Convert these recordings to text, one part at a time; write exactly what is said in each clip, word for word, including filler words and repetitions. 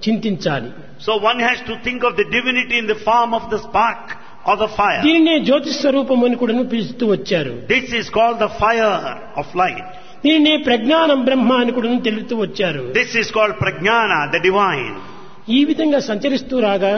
చింతించాలి. So one has to think of the divinity in the form of the spark or the fire. దీనినే జ్యోతి స్వరూపం అని కూడా పిలుస్తూ వచ్చారు. This is called the fire of light. దీనినే ప్రజ్ఞానం బ్రహ్మ అని కూడా తెలుపుతూ వచ్చారు. This is called prajnana, the divine. ఈ విధంగా సంచరిస్తూ రాగా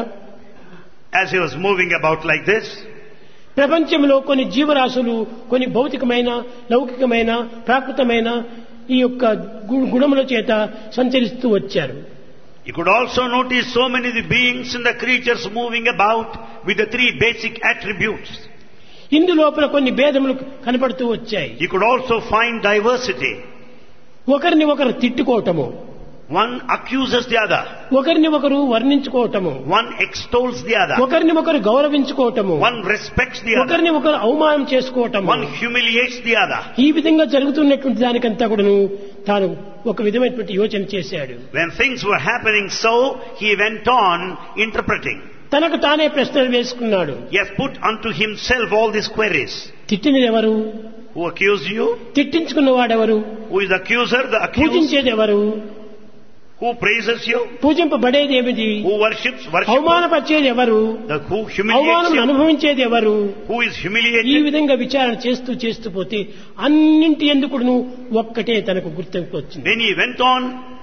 As he was moving about like this, ప్రపంచంలో కొన్ని జీవరాశులు కొన్ని భౌతికమైన లౌకికమైన ప్రాకృతమైన ఈ యొక్క గుణముల చేత సంచరిస్తూ వచ్చారు. you could also notice so many of the beings and the creatures moving about with the three basic attributes. ఇందు లోపల కొన్ని భేదములు కనపడుతూ వచ్చాయి. You could also find diversity. ఒకరిని ఒకరు తిట్టుకోవటము, one accuses the other, ఒకరిని ఒకరు వర్ణించుకోవటము, one extols the other, ఒకరిని ఒకరు గౌరవించుకోవటము, one respects the other, ఒకరిని ఒకరు అవమానం చేసుకోవటము, one humiliates the other. ఈ విధంగా జరుగుతున్నటువంటి దానికంతా కూడాను తాను ఒక విధమైనటువంటి యోచన చేశాడు. When things were happening so, he went on interpreting. తనకు తానే ప్రశ్నలు వేసుకున్నాడు. He has put unto himself all these queries. తిట్టినది ఎవరు? Who accused you? తిట్టించుకున్నవాడెవరు? Who is the accuser? The accused. పూజించేది ఎవరు? Who praises you? పూజింపబడేది ఏమిటి? Who worships? Worship. అవమానపరిచేది ఎవరు? The who humiliates అవమానం you? అనుభవించేది ఎవరు? Who is ఈ humiliated? విధంగా విచారణ చేస్తూ చేస్తూ పోతే అన్నింటి ఎందుకును ఒక్కటే తనకు గుర్తింపు వచ్చింది. When he went on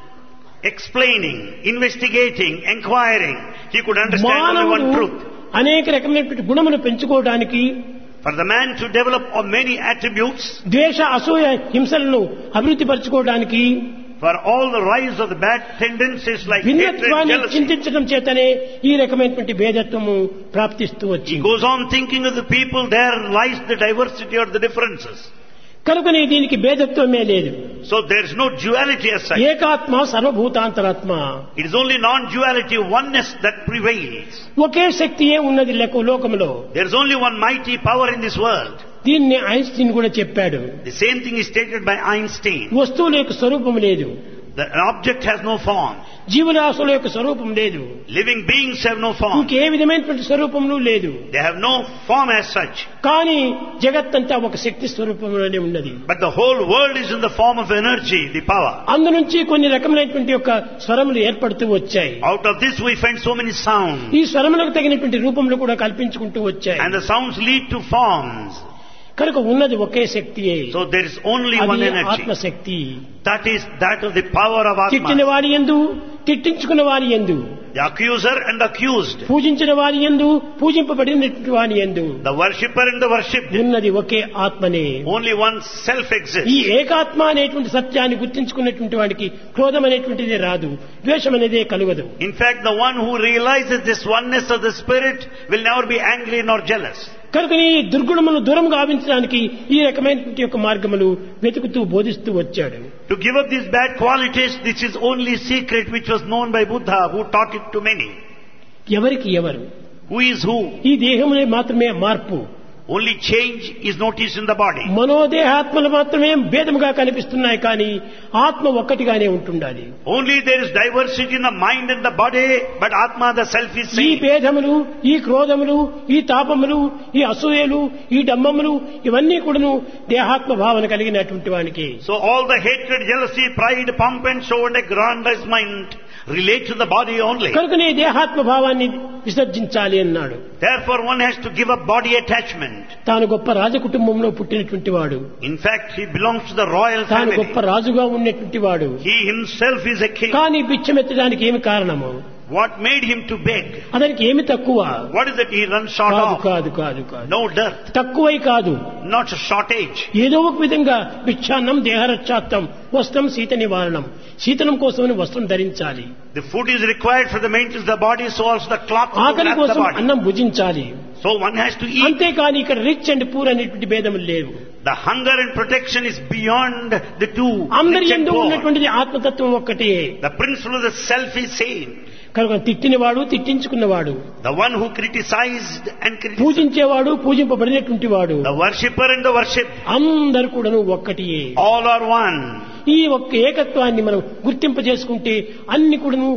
explaining, investigating, inquiring, he could understand only one మానవుడు truth. అనేక రకమైనటువంటి గుణములు పెంచుకోవడానికి For the man to develop many attributes, ద్వేష అసూయ హింసలను అభివృద్ధి పరచుకోవడానికి for all the rise of the bad tendencies like hatred, భిన్నత్వాన్ని jealousy, చింతించడం చేతనే ఈ రకమైనటువంటి భేదత్వము ప్రాప్తిస్తూ he వచ్చింది. goes on thinking of the people, there lies the diversity or the differences. కనుకనే దీనికి భేదత్వమే లేదు. So there is no duality as such. ఏకాత్మ సర్వభూతాంతరాత్మ. It is only non-duality, oneness that prevails. ఒకే శక్తియే ఉన్నది లెక్క లోకములో. There is only one mighty power in this world. దీన్ని Einstein కూడా చెప్పాడు. The same thing is stated by Einstein. వస్తువుల యొక్క స్వరూపం లేదు, The object has no form. జీవరాశుల యొక్క స్వరూపం లేదు, Living beings have no form. ఇంకే విధమైనటువంటి స్వరూపములు లేదు. They have no form as such. కానీ జగత్తంతా ఒక శక్తి స్వరూపంలోనే ఉన్నది. But the whole world is in the form of energy, the power. అందు నుంచి కొన్ని రకమైనటువంటి యొక్క స్వరములు ఏర్పడుతూ వచ్చాయి. Out of this we find so many sounds. ఈ స్వరములకు తగినటువంటి రూపంలో కూడా కల్పించుకుంటూ వచ్చాయి. And the sounds lead to forms. కనుక ఉన్నది ఒకే శక్తియే. So there is only one అది energy. ఆత్మశక్తి. That is that of the power of తిట్టిన Atma. వారి యందు, తిట్టించుకున్న వారి యందు, The accuser and the accused. పూజించిన వారి యందు, పూజింపబడినటువంటి వారి యందు The worshipper and the worshipped. ఉన్నది ఒకే ఆత్మనే. Only one self ఈ exists. ఏకాత్మ అనేటువంటి సత్యాన్ని గుర్తించుకున్నటువంటి వాడికి క్రోధం అనేటువంటిదే రాదు, ద్వేషం అనేదే కలుగదు. In fact, the one who realizes this oneness of the spirit will never be angry nor jealous. కనుక ఈ దుర్గుణమును దూరం గావించడానికి ఈ రకమైనటువంటి యొక్క మార్గములు వెతుకుతూ బోధిస్తూ వచ్చాడు. To give up these bad qualities, this is only secret which was known by Buddha, who taught it to many. ఎవరికి ఎవరు? Who is who? ఈ దేహమునే మాత్రమే మార్పు. Only change is noticed in the body. మనోదేహాత్మలు మాత్రమే భేదముగా కనిపిస్తున్నాయి, కానీ ఆత్మ ఒక్కటిగానే ఉంటుండాలి. Only there is diversity in the mind and the body, but Atma, the self, is ఈ same. భేదములు, ఈ క్రోధములు, ఈ తాపములు, ఈ అసూయలు, ఈ డమ్మములు ఇవన్నీ కూడాను దేహాత్మ భావన కలిగినటువంటి వానికి. So all the hatred, jealousy, pride, pomp and show and aggrandizement relate to the body only. కనుకనే దేహాత్మ భావాన్ని విసర్జించాలి అన్నాడు. Therefore one has to give up body attachment. తాను గొప్ప రాజకుటుంబంలో పుట్టినటువంటి వాడు, In fact, he belongs to the royal తాను family. గొప్ప రాజుగా ఉన్నటువంటి వాడు. He himself is a king. కానీ బిచ్చమెత్తడానికి ఏమి కారణము? What made him to beg? అతనికి ఏమి తక్కువ? What is it he runs short కాదు of? కాదు కాదు కాదు No dearth, తక్కువై కాదు, not a shortage. ఏదో ఒక విధంగా భిక్షాన్నం దేహరక్షాత్తం వస్త్రం శీత నివారణం, శీతనం కోసమని వస్త్రం ధరించాలి, The food is required for the maintenance of the body, so also the cloth to ఆకలి wrap the కోసం body. అన్నం భుజించాలి. So one has to eat. అంతేకాని ఇక్కడ రిచ్ అండ్ పూర్ అనేటువంటి భేదములు లేవు. The hunger and protection is beyond the two. అందరి Rich and యందు poor. ఉన్నటువంటిది ఆత్మతత్వం ఒక్కటే. The principle of the self is same. కనుక తిట్టినవాడు, తిట్టించుకున్నవాడు, The one who criticized and criticized, పూజించేవాడు, పూజింపబడినటువంటి వాడు, the worshipper and the worshipped, అందరు కూడాను ఒక్కటియే. all are one. ఈ ఒక్క ఏకత్వాన్ని మనం గుర్తింపజేసుకుంటే అన్ని కూడాను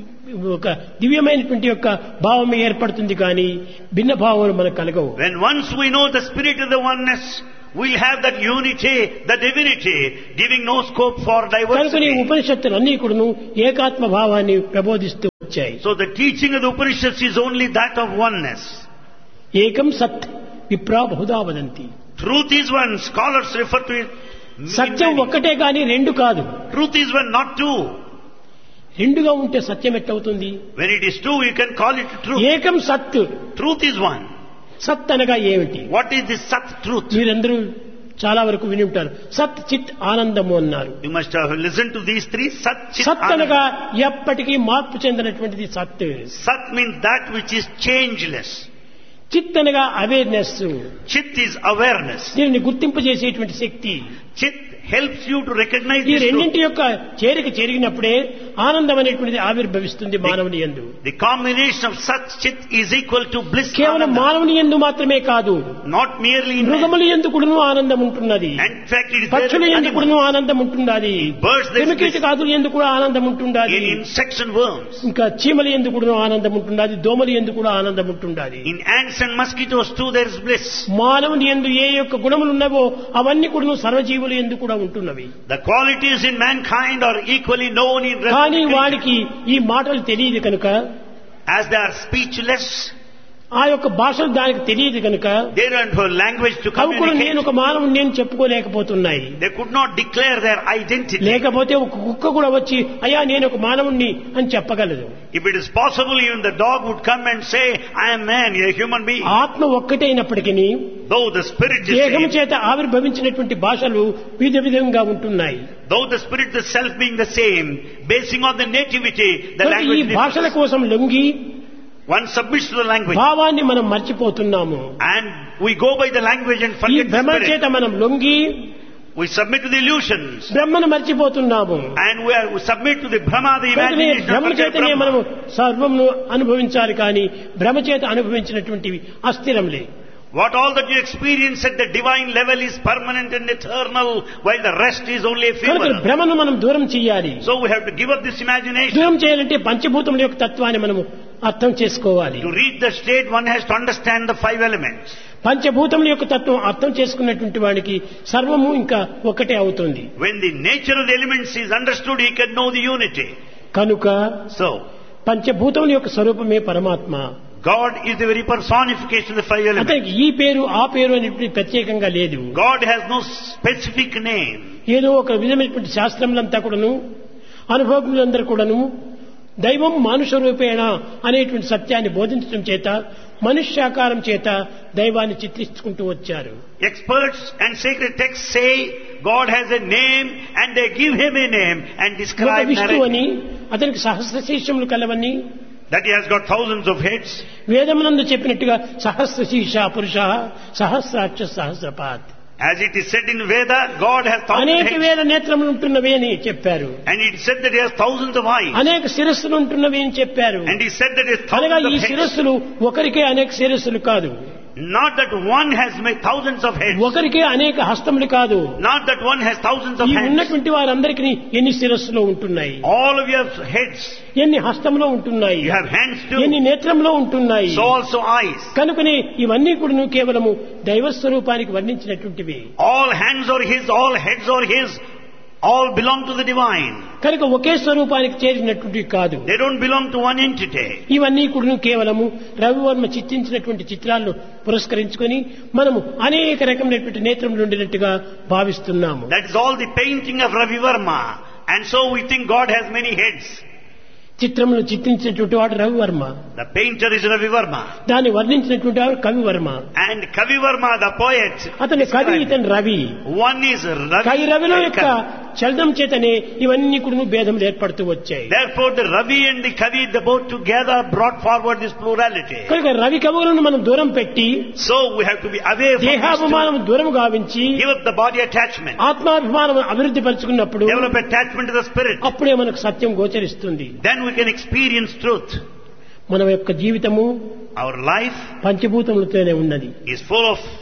ఒక దివ్యమైనటువంటి యొక్క భావం ఏర్పడుతుంది, కానీ భిన్న భావాలు మనకు కలగవు. When once we know the spirit of the oneness, we'll have that unity, the divinity, giving no scope for కనుక ఈ diversity. ఉపనిషత్తులు అన్ని కూడాను ఏకాత్మ భావాన్ని ప్రబోధిస్తూ వచ్చాయి. So the teaching of the Upanishads is only that of oneness. ఏకం సత్ విప్రా Bahuda వదంతి. Truth is one. Scholars refer to it. సత్యం ఒక్కటే గాని రెండు కాదు. Truth is one, not two. రెండుగా ఉంటే సత్యం ఎట్టవుతుంది? When it is two, you can call it truth. ఏకం సత్. Truth is one. సత్ అనగా ఏమిటి? What is this Sat truth? మీరందరూ చాలా వరకు విని ఉంటారు. సత్ చిత్ ఆనందము అన్నారు. You must have listened to these three. Sat, Chit, సత్ అనగా Anand. ఎప్పటికీ మార్పు చెందినటువంటిది సత్. Sat means that which is changeless. చిత్ అనగా అవేర్నెస్. Chit is awareness. దీనిని గుర్తింపజేసేటువంటి శక్తి. Chit helps you to recognize ఈ this రెండింటి truth. యొక్క చేరిక జరిగినప్పుడే ఆనందం అనేటువంటిది ఆవిర్భవిస్తుంది మానవుని యందు. The combination of Sat, Chit is equal to bliss. కేవలం Ananda. మానవుని యందు మాత్రమే కాదు, Not merely in man. మృగముల యందు కూడాను ఆనందం ఉంటున్నది. In fact, it is there పక్షుల in యందు animals. కూడాను ఆనందం ఉంటున్నది. Birds, there is క్రిమికీట bliss. కాదుల యందు కూడా ఆనందం ఉంటున్నది. In insects and worms. ఇంకా చీమల యందు కూడాను ఆనందం ఉంటున్నది. దోమల యందు కూడా ఆనందం ఉంటున్నది. In ants and mosquitoes too there is bliss. మానవుని యందు ఏ యొక్క గుణములు ఉన్నవో అవన్నీ కూడాను సర్వజీవుల యందు కూడా ఉంటున్నవి. The qualities in mankind are equally known in rest of కానీ the creature. వాడికి ఈ మాటలు తెలియదు కనుక, As they are speechless, ఆ యొక్క భాషలు దానికి తెలియదు కనుక they don't have language to అవి కూడా నేను communicate. ఒక మానవుని నేను చెప్పుకోలేకపోతున్నాయి. They could not declare their identity. లేకపోతే ఒక కుక్క కూడా వచ్చి అయ్యా నేను ఒక మానవుణ్ణి అని చెప్పగలదు. If it is possible, even the dog would come and say, I am man, a human being. ఆత్మ ఒక్కటైనప్పటికీ Though the spirit is దేహం same, చేత ఆవిర్భవించినటువంటి భాషలు వివిధ విధంగా ఉంటున్నాయి. though the spirit the self being the same, basing on the nativity, the కనుక ఈ language భాషల differs. కోసం లొంగి One submits to the language. భావాన్ని మనం మర్చిపోతున్నాము. And we go by the language and ఈ forget the భ్రమ చేత spirit. మనం లొంగి We submit to the illusions. బ్రహ్మను మర్చిపోతున్నాము. And we, are, we submit to the Brahma, the కనుకనే imagination. భ్రమ and forget చేతనే మనము Brahma. సర్వమును అనుభవించాలి కానీ భ్రమ చేత అనుభవించినటువంటివి అస్థిరంలే. What all that you experience at the divine level is permanent and eternal, while the rest is only కనుక ephemeral. భ్రమను మనం దూరం చేయాలి. So we have to give up this imagination. దూరం చేయాలంటే పంచభూతముల యొక్క తత్వాన్ని మనము అర్థం చేసుకోవాలి. To reach the state, one has to understand the five elements. పంచభూతముల యొక్క తత్వం అర్థం చేసుకున్నటువంటి వాడికి సర్వము ఇంకా ఒకటే అవుతుంది. When the nature of the elements is understood, he can know the unity. కనుక So, పంచభూతముల యొక్క స్వరూపమే పరమాత్మ. God is the very personification of the five elements. అతనికి ఈ పేరు ఆ పేరు అనేటువంటి ప్రత్యేకంగా లేదు. God has no specific name. ఏదో ఒక విధమైనటువంటి శాస్త్రములంతా కూడాను అనుభవములందరూ కూడాను దైవం మానుష రూపేణ అనేటువంటి సత్యాన్ని బోధించడం చేత మనుష్యాకారం చేత దైవాన్ని చిత్రించుకుంటూ వచ్చారు. Experts and sacred texts say God has a name and they give him a name and ఒక describe విష్ణు narrate అని అతనికి సహస్ర శీర్షములు కలవని that he has got thousands of heads. వేదమునందు చెప్పినట్టుగా సహస్ర శీర్ష పురుష సహస్రాక్ష సహస్రపాత్ As it is said in Veda, God has thousands of అనేక heads. వేల నేత్రములు ఉంటున్నవి అని చెప్పారు. And it said that he has thousands of eyes. అనేక శిరస్సులు ఉంటున్నవి అని చెప్పారు. And he said that he has అనగా thousands ఈ of heads. శిరస్సులు ఒకరికే అనేక శిరస్సులు కాదు, Not that one has made thousands of heads. ఒకరికే అనేక హస్తములు కాదు. Not that one has thousands of ఈ hands. ఉన్నటువంటి వారందరికీ ఎన్ని శిరస్సులో ఉంటున్నాయి, All of you have heads. ఎన్ని హస్తంలో ఉంటున్నాయి, You have hands ఎన్ని too. నేత్రంలో ఉంటున్నాయి. So also eyes. కనుకనే ఇవన్నీ కూడా కేవలము దైవ స్వరూపానికి వర్ణించినటువంటివి. All hands are his, all heads are his. All belong to the divine. కనుక ఒకే స్వరూపానికి చేరినటువంటివి కాదు. They don't belong to one entity. ఇవన్నీ కూడా కేవలము రవివర్మ చిత్రించినటువంటి చిత్రాలను పురస్కరించుకొని మనము అనేక రకమైనటువంటి నేత్రములు ఉండినట్టుగా భావిస్తున్నాము. That is all the painting of Ravi Verma. And so we think God has many heads. చిత్రములు చిత్రించినటువంటి వాడు Ravi Varma, The painter is Ravi Verma. దాన్ని వర్ణించినటువంటి వాడు కవివర్మ. And Kavi Verma, the poet, అతని కవి described- ఇతను రవి. one is Ravi. కవి రవిలో and యొక్క Kavi. చలనం చేతనే ఇవన్నీ కూడా భేదములు ఏర్పడుతూ వచ్చాయి. Therefore the Ravi and the Kavi, they both together brought forward this plurality. కనుక రవి కవులను మనం దూరం పెట్టి So we have to be away from this దేహాభిమానం దూరం గావించి to give up the body attachment. ఆత్మాభిమానం అభివృద్ధి పరుచుకున్నప్పుడు Develop attachment to the spirit. అప్పుడే మనకు సత్యం గోచరిస్తుంది. Then we can experience truth. మన యొక్క జీవితము Our life పంచభూతములతోనే ఉన్నది. is full of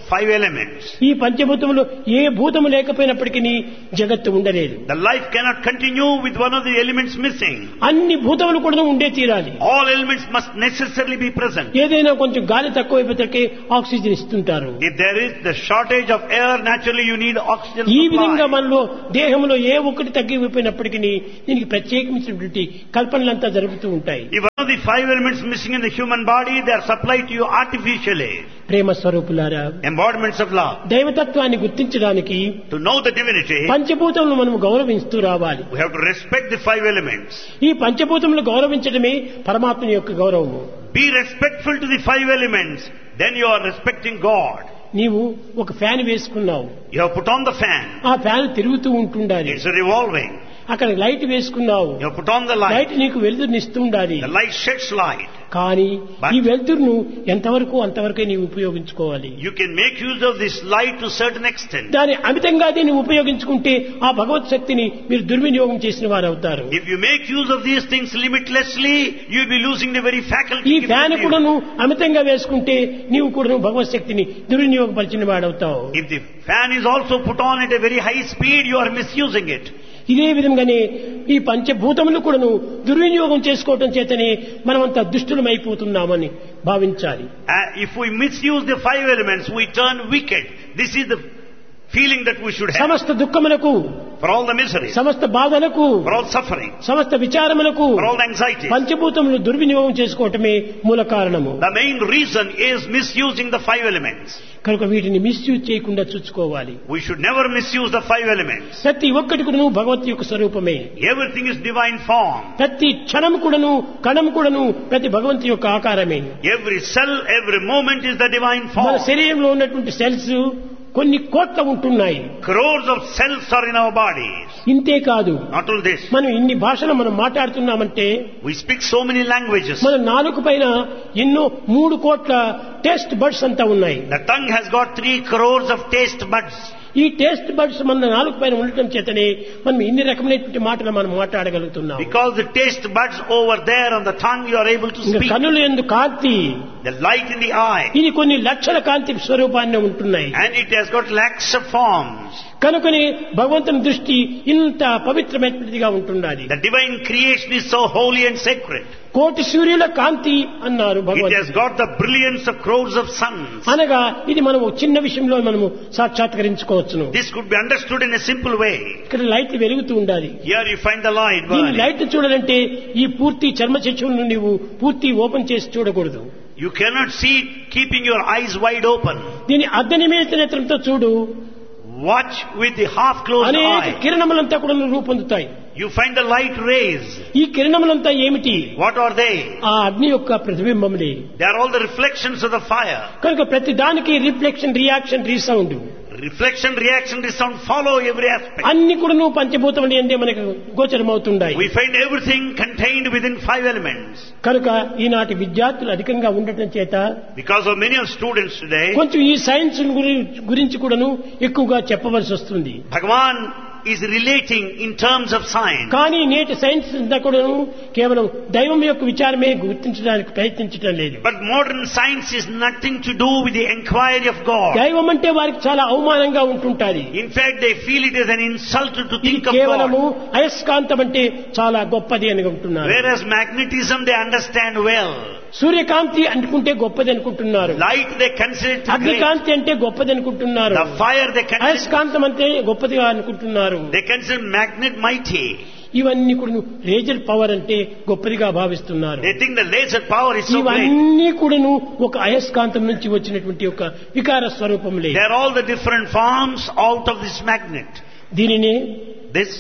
five elements. ఈ పంచభూతములు ఏ భూతము లేకపోయినప్పటికీ జగత్తు ఉండలేదు. The life cannot continue with one of the elements missing. అన్ని భూతములు కూడా ఉండే తీరాలి. All elements must necessarily be present. ఏదైనా కొంచెం గాలి తక్కువైపోతే ఆక్సిజన్ ఇస్తుంటారు. If there is the shortage of air, naturally you need oxygen ఈ విధంగా supply. మనలో దేహంలో ఏ ఒక్కటి తగ్గిపోయినప్పటికీ దీనికి ప్రత్యేకమైనటువంటి కల్పనలంతా జరుగుతూ ఉంటాయి. If one of the five elements missing in the human body, they are supplied to you artificially. ప్రేమ స్వరూపులారా, Embodiments of love. దైవతత్వాన్ని గుర్తించడానికి To know the divinity, పంచభూతములను మనం గౌరవిస్తూ రావాలి. we have to respect the five elements. ఈ పంచభూతములను గౌరవించడమే పరమాత్మ యొక్క గౌరవము. Be respectful to the five elements, then you are respecting God. నీవు ఒక ఫ్యాన్ వేసుకున్నావు, You have put on the fan. ఆ ఫ్యాన్ తిరుగుతూ ఉంటుండాలి. It's revolving. అక్కడ లైట్ వేసుకున్నావు, You have put on the light. Light నీకు వెలుతురునిస్తూ ఉండాలి. The light sheds light. కానీ But- ఈ వెలుతురును ఎంతవరకు అంతవరకే నీవు ఉపయోగించుకోవాలి. You can make use of this light to a certain extent. దాని అమితంగా దీన్ని ఉపయోగించుకుంటే ఆ భగవత్ శక్తిని మీరు దుర్వినియోగం చేసిన వారు అవుతారు. If you make use of these things limitlessly, you will be losing the very faculty ఈ given ఫ్యాన్ to you. కూడాను అమితంగా వేసుకుంటే నీవు కూడాను భగవత్ శక్తిని దుర్వినియోగపరిచిన వాడవుతావు. If the fan is also put on at a very high speed, you are misusing it. ఇదే విధంగానే ఈ పంచభూతములు కూడాను దుర్వినియోగం చేసుకోవటం చేతనే మనమంతా దుష్టులమైపోతున్నామని భావించాలి. Uh, if we misuse the five elements, we turn wicked. This is the feeling that we should have. సమస్త దుఃఖములకు, For all the misery, సమస్త బాధలకు, for all suffering, సమస్త విచారములకు for all anxiety. పంచభూతములు దుర్వినియోగం చేసుకోవటమే మూల కారణము. The main reason is misusing the five elements. కనుక వీటిని మిస్యూజ్ చేయకుండా చూసుకోవాలి. We should never misuse the five elements. ప్రతి ఒక్కటి కూడాను భగవత్ యొక్క స్వరూపమే. Everything is divine form. ప్రతి క్షణం కూడాను కణం కూడాను ప్రతి భగవంతు యొక్క ఆకారమే. Every cell, every moment is the divine మన form. శరీరంలో ఉన్నటువంటి సెల్స్ కొన్ని కోట్ల ఉంటున్నాయి. Crores of cells are in our bodies. ఇంతే కాదు, Not only this, మనం ఇన్ని భాషలు మనం మాట్లాడుతున్నామంటే we speak so many languages. మన నాలుగు పైన ఎన్నో మూడు కోట్ల టేస్ట్ బడ్స్ అంతా ఉన్నాయి. The tongue has got three crores of taste buds. ఈ టేస్ట్ బడ్స్ మన నాలుగు పైన ఉండటం చేతనే మనం ఇన్ని రకమైనటువంటి మాటలు మనం మాట్లాడగలుగుతున్నాం. Because the taste buds over there on the tongue, you are able to ఇంకా speak. కన్నుల యందు కాంతి, The light in the eye. ఇది కొన్ని లక్షల కాంతి స్వరూపాన్ని ఉంటున్నాయి. And it has got lakhs of forms. కనుకని భగవంతుని దృష్టి ఇంత పవిత్రమైనదిగా ఉంటున్నది. The divine creation is so holy and sacred. కోటి సూర్యుల కాంతి అన్నారు It భగవంతుడు. has got the brilliance of crores of suns. అనగా ఇది మనం ఒక చిన్న విషయంలో మనము సాక్షాత్కరించుకోవచ్చును. This could be understood in a simple way. ఇక్కడ లైట్ వెలుగుతూ ఉండాలి. Here you find the light దీని burning. లైట్ చూడాలంటే ఈ పూర్తి చర్మ చక్షువులను నీవు పూర్తి ఓపెన్ చేసి చూడకూడదు. You cannot see it keeping your eyes wide open. దీని అర్ధనిమేష నేత్రంతో చూడు. Watch with the half-closed అనేక eye. కిరణములంతా కూడా రూపొందుతాయి. You find the light rays. ఈ కిరణములంతా ఏమిటి? What are they? ఆ అగ్ని యొక్క ప్రతిబింబములే. They are all the reflections of the fire. కనుక ప్రతి దానికి reflection, reaction, resound Reflection, reaction, resound follow every aspect. అన్ని కూడా నువ్వు పంచభూతములు అంటే మనకు గోచరమవుతుంటాయి. We find everything contained within five elements. కనుక ఈనాటి విద్యార్థులు అధికంగా ఉండటం చేత Because of many of students today, కొంచెం ఈ సైన్స్ గురించి కూడాను ఎక్కువగా చెప్పవలసి వస్తుంది. Bhagavan is relating in terms of science. కానీ నేటి సైన్స్ అంతా కూడాను కేవలం దైవం యొక్క విచారమే గుర్తించడానికి ప్రయత్నించడం లేదు. But modern science is nothing to do with the inquiry of God. దైవం అంటే వారికి చాలా అవమానంగా ఉంటుంటాది. In fact, they feel it is an insult to ఇది think of కేవలము God. అయస్కాంతం అంటే చాలా గొప్పది అని అంటున్నారు. Whereas magnetism they understand well. సూర్యకాంతి అనుకుంటే గొప్పది అనుకుంటున్నారు. Light they consider it great. అగ్నికాంతి అంటే గొప్పది అనుకుంటున్నారు. The fire they consider, అయస్కాంతం అంటే గొప్పదిగా అనుకుంటున్నారు. they consider magnet mighty. ఇవన్నీ కూడా లేజర్ పవర్ అంటే గొప్పదిగా భావిస్తున్నారు. They think the laser power is so great. ఇవన్నీ కూడాను ఒక అయస్కాంతం నుంచి వచ్చినటువంటి ఒక వికార స్వరూపములే. They are all the different forms out of this magnet. దీనినే This,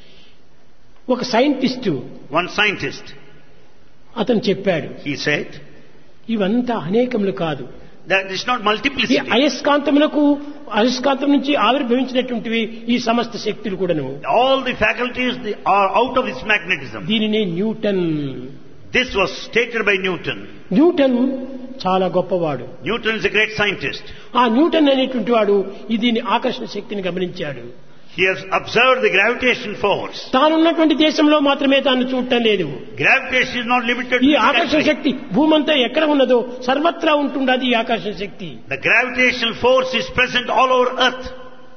ఒక సైంటిస్టు one scientist, అతను చెప్పాడు, he said, ఇవంతా అనేకములు కాదు, that it's not ఈ multiplicity. అయస్కాంతములకు అయస్కాంతం నుంచి ఆవిర్భవించినటువంటివి ఈ సమస్త శక్తులు కూడాను. All the faculties they are out of this magnetism. దీనినే Newton. This was stated by Newton. Newton చాలా గొప్పవాడు. Newton is a great scientist. ఆ న్యూటన్ అనేటువంటి వాడు ఈ దీని ఆకర్షణ శక్తిని గమనించాడు. He has observed the gravitation force. తానున్నటువంటి దేశంలో మాత్రమే తాను చూడటం లేదు. Gravitation is not limited ఈ to this ఆకర్షణ country. శక్తి భూమంతా ఎక్కడ ఉన్నదో సర్వత్రా ఉంటుండది ఈ ఆకర్షణ శక్తి. The gravitational force is present all over earth.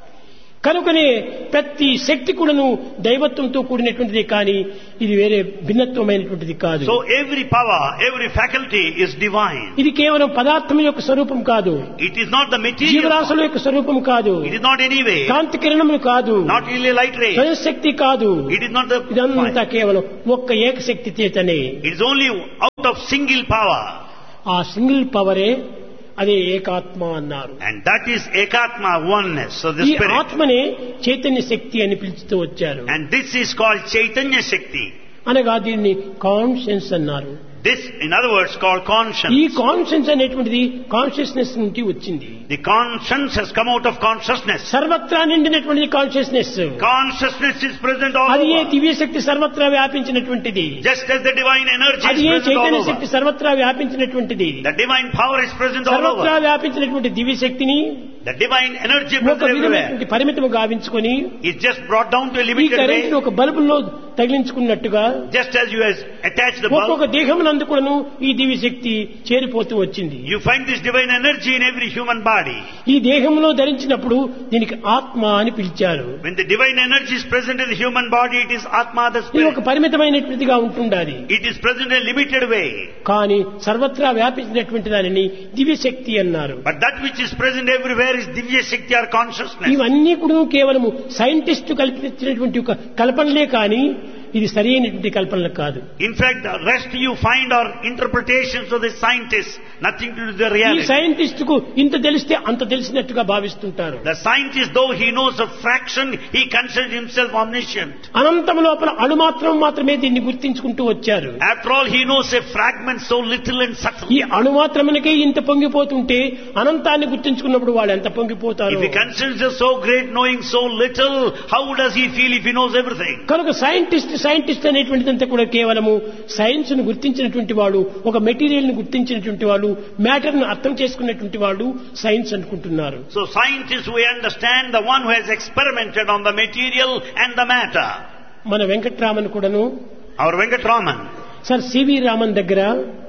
కనుకనే ప్రతి శక్తి కూడాను దైవత్వంతో కూడినటువంటిది కానీ ఇది వేరే భిన్నత్వమైనటువంటిది కాదు. So every power, every faculty is divine. ఇది కేవలం పదార్థం యొక్క స్వరూపం కాదు. It is not the material. జీవరాశుల యొక్క స్వరూపం కాదు. It is not any way. కాంతి కిరణములు కాదు. Not really light ray. స్వయం శక్తి కాదు. It is not the. ఇదంతా కేవలం ఒక్క ఏక శక్తి చేతనే. It is only out of single power. ఆ సింగిల్ పవరే అదే ఏకాత్మ అన్నారు. And that is ekatma, oneness of the ఈ spirit. ఆత్మనే చైతన్య శక్తి అని పిలుస్తూ వచ్చారు. And this is called Chaitanya Shakti. అనగా దీన్ని కాన్షియన్స్ అన్నారు. This, in other words, called conscience. ఈ కాన్షియన్స్ అనేటువంటిది కాన్షియస్నెస్ నుండి వచ్చింది. The conscience has come out of consciousness. సర్వత్రా నిండినటువంటిది consciousness. Consciousness is present all అది ఏ over. దివ్య శక్తి సర్వత్రా వ్యాపించినటువంటిది. Just as the divine energy అది is A present all Chaitanya over. శక్తి సర్వత్రా వ్యాపించినటువంటిది. The divine power is present all సర్వత్రా over. వ్యాపించినటువంటి దివ్య శక్తిని The divine energy ఒక present everywhere. విధమైనటువంటి పరిమితము గావించుకొని Is just brought down to a ఈ limited current way. ఒక బల్బులో తగిలించుకున్నట్టుగా Just as you has attached the bulb. ఒక్కొక్క దేహమునందు కూడాను ఈ దివ్య శక్తి చేరిపోతూ వచ్చింది. You find this divine energy in every human body. ఈ దేహంలో ధరించినప్పుడు దీనికి ఆత్మ అని పిలిచారు. When the divine energy is present in the human body, it is Atma, the ఇది spirit. ఒక పరిమితమైనటువంటిదిగా ఉంటుండాలి. It is present in a limited way. కానీ సర్వత్రా వ్యాపించినటువంటి దానిని దివ్య శక్తి అన్నారు. But that which is present everywhere is Divya Shakti or consciousness. ఇవన్నీ కూడా కేవలము సైంటిస్టు కల్పించినటువంటి ఒక కల్పనలే కానీ ఇది సరైనటువంటి కల్పనలు కాదు. In fact, the rest you find are interpretations of the scientists, nothing to do with the ఈ reality. సైంటిస్టుకు ఇంత తెలిస్తే అంత తెలిసినట్టుగా భావిస్తుంటారు. The scientist, though he knows a fraction, he considers himself omniscient. అనంతం లోపల అణు మాత్రం మాత్రమే దీన్ని గుర్తించుకుంటూ వచ్చారు. After all, he knows a fragment so little and subtle. ఈ అణు మాత్రమునకే ఇంత పొంగిపోతుంటే అనంతాన్ని గుర్తించుకున్నప్పుడు వాళ్ళు ఎంత పొంగిపోతారు. If he considers himself so great, knowing so little, how does he feel if he knows everything? కనుక సైంటిస్ట్ సైంటిస్ట్ అనేటువంటిదంతా కూడా కేవలము సైన్స్ ను గుర్తించినటువంటి వాడు, ఒక మెటీరియల్ ను గుర్తించినటువంటి వాడు, మ్యాటర్ ను అర్థం చేసుకున్నటువంటి వాడు సైన్స్ అనుకుంటున్నారు. So scientists, we understand the one who has experimented on the material and the matter. మన వెంకట్రామన్ కూడాను Our Venkatraman, sir CV Raman దగ్గర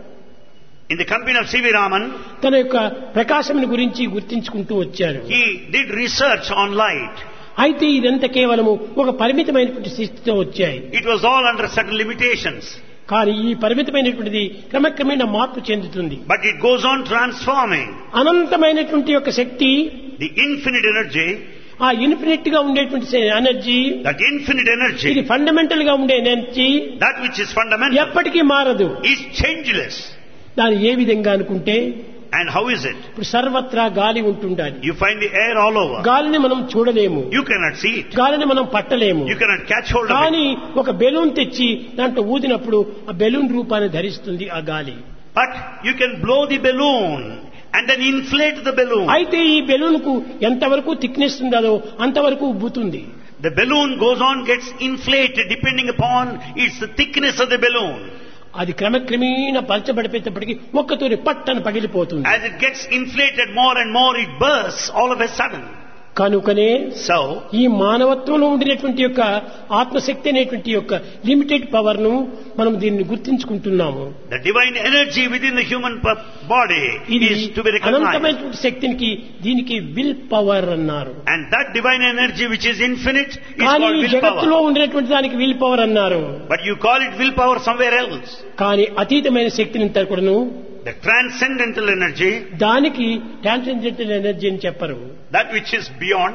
in the company of C V Raman, తన యొక్క ప్రకాశముని గురించి గుర్తించుకుంటూ వచ్చారు. he did research on light. అయితే ఇదంతా కేవలము ఒక పరిమితమైనటువంటి స్థితితో వచ్చాయి. It was all under certain limitations. కానీ ఈ పరిమితమైనటువంటిది క్రమక్రమేణా మార్పు చెందుతుంది. But it goes on transforming. అనంతమైనటువంటి యొక్క శక్తి, The infinite energy, ఆ ఇన్ఫినిట్ గా ఉండేటువంటి ఎనర్జీ, that infinite ఇది energy, ఫండమెంటల్ గా ఉండే energy that which is fundamental, ఎప్పటికీ మారదు. is changeless. దాని ఏ విధంగా అనుకుంటే And how is it? ఇప్పుడు సర్వత్రా గాలి ఉంటుండాలి. You find the air all over. గాలిని మనం చూడలేము, You cannot see it. గాలిని మనం పట్టలేము. You cannot catch hold of it. కానీ ఒక బెలూన్ తెచ్చి దాంట్లో ఊదినప్పుడు ఆ బెలూన్ రూపాన్ని ధరిస్తుంది ఆ గాలి. But you can blow the balloon and then inflate the balloon. అయితే ఈ బెలూన్ కు ఎంతవరకు థిక్నెస్ ఉందో అంతవరకు ఉబ్బుతుంది. The balloon goes on, gets inflated depending upon its the thickness of the balloon. అది క్రమక్రమేణా పలచబడిపోయేటప్పటికి ఒక్కతోని పట్టని పగిలిపోతుంది. As it gets inflated more and more, it bursts all of a sudden. కనుకనే So, ఈ మానవత్వంలో ఉండినటువంటి యొక్క ఆత్మశక్తి అనేటువంటి యొక్క లిమిటెడ్ పవర్ ను మనం దీన్ని గుర్తించుకుంటున్నాము. the divine energy within the human p- body ఇది is to be recognized. అనంతమైనటువంటి శక్తికి దీనికి విల్ పవర్ అన్నారు. And that divine energy which is infinite is కానీ called ఈ willpower. జగత్తులో ఉండినటువంటి దానికి విల్ పవర్ అన్నారు. But you call it willpower somewhere else. కానీ అతీతమైన శక్తిని కూడాను The transcendental energy, దానికి ట్రాన్సెండెంటల్ ఎనర్జీ అని చెప్పరు. that which is beyond,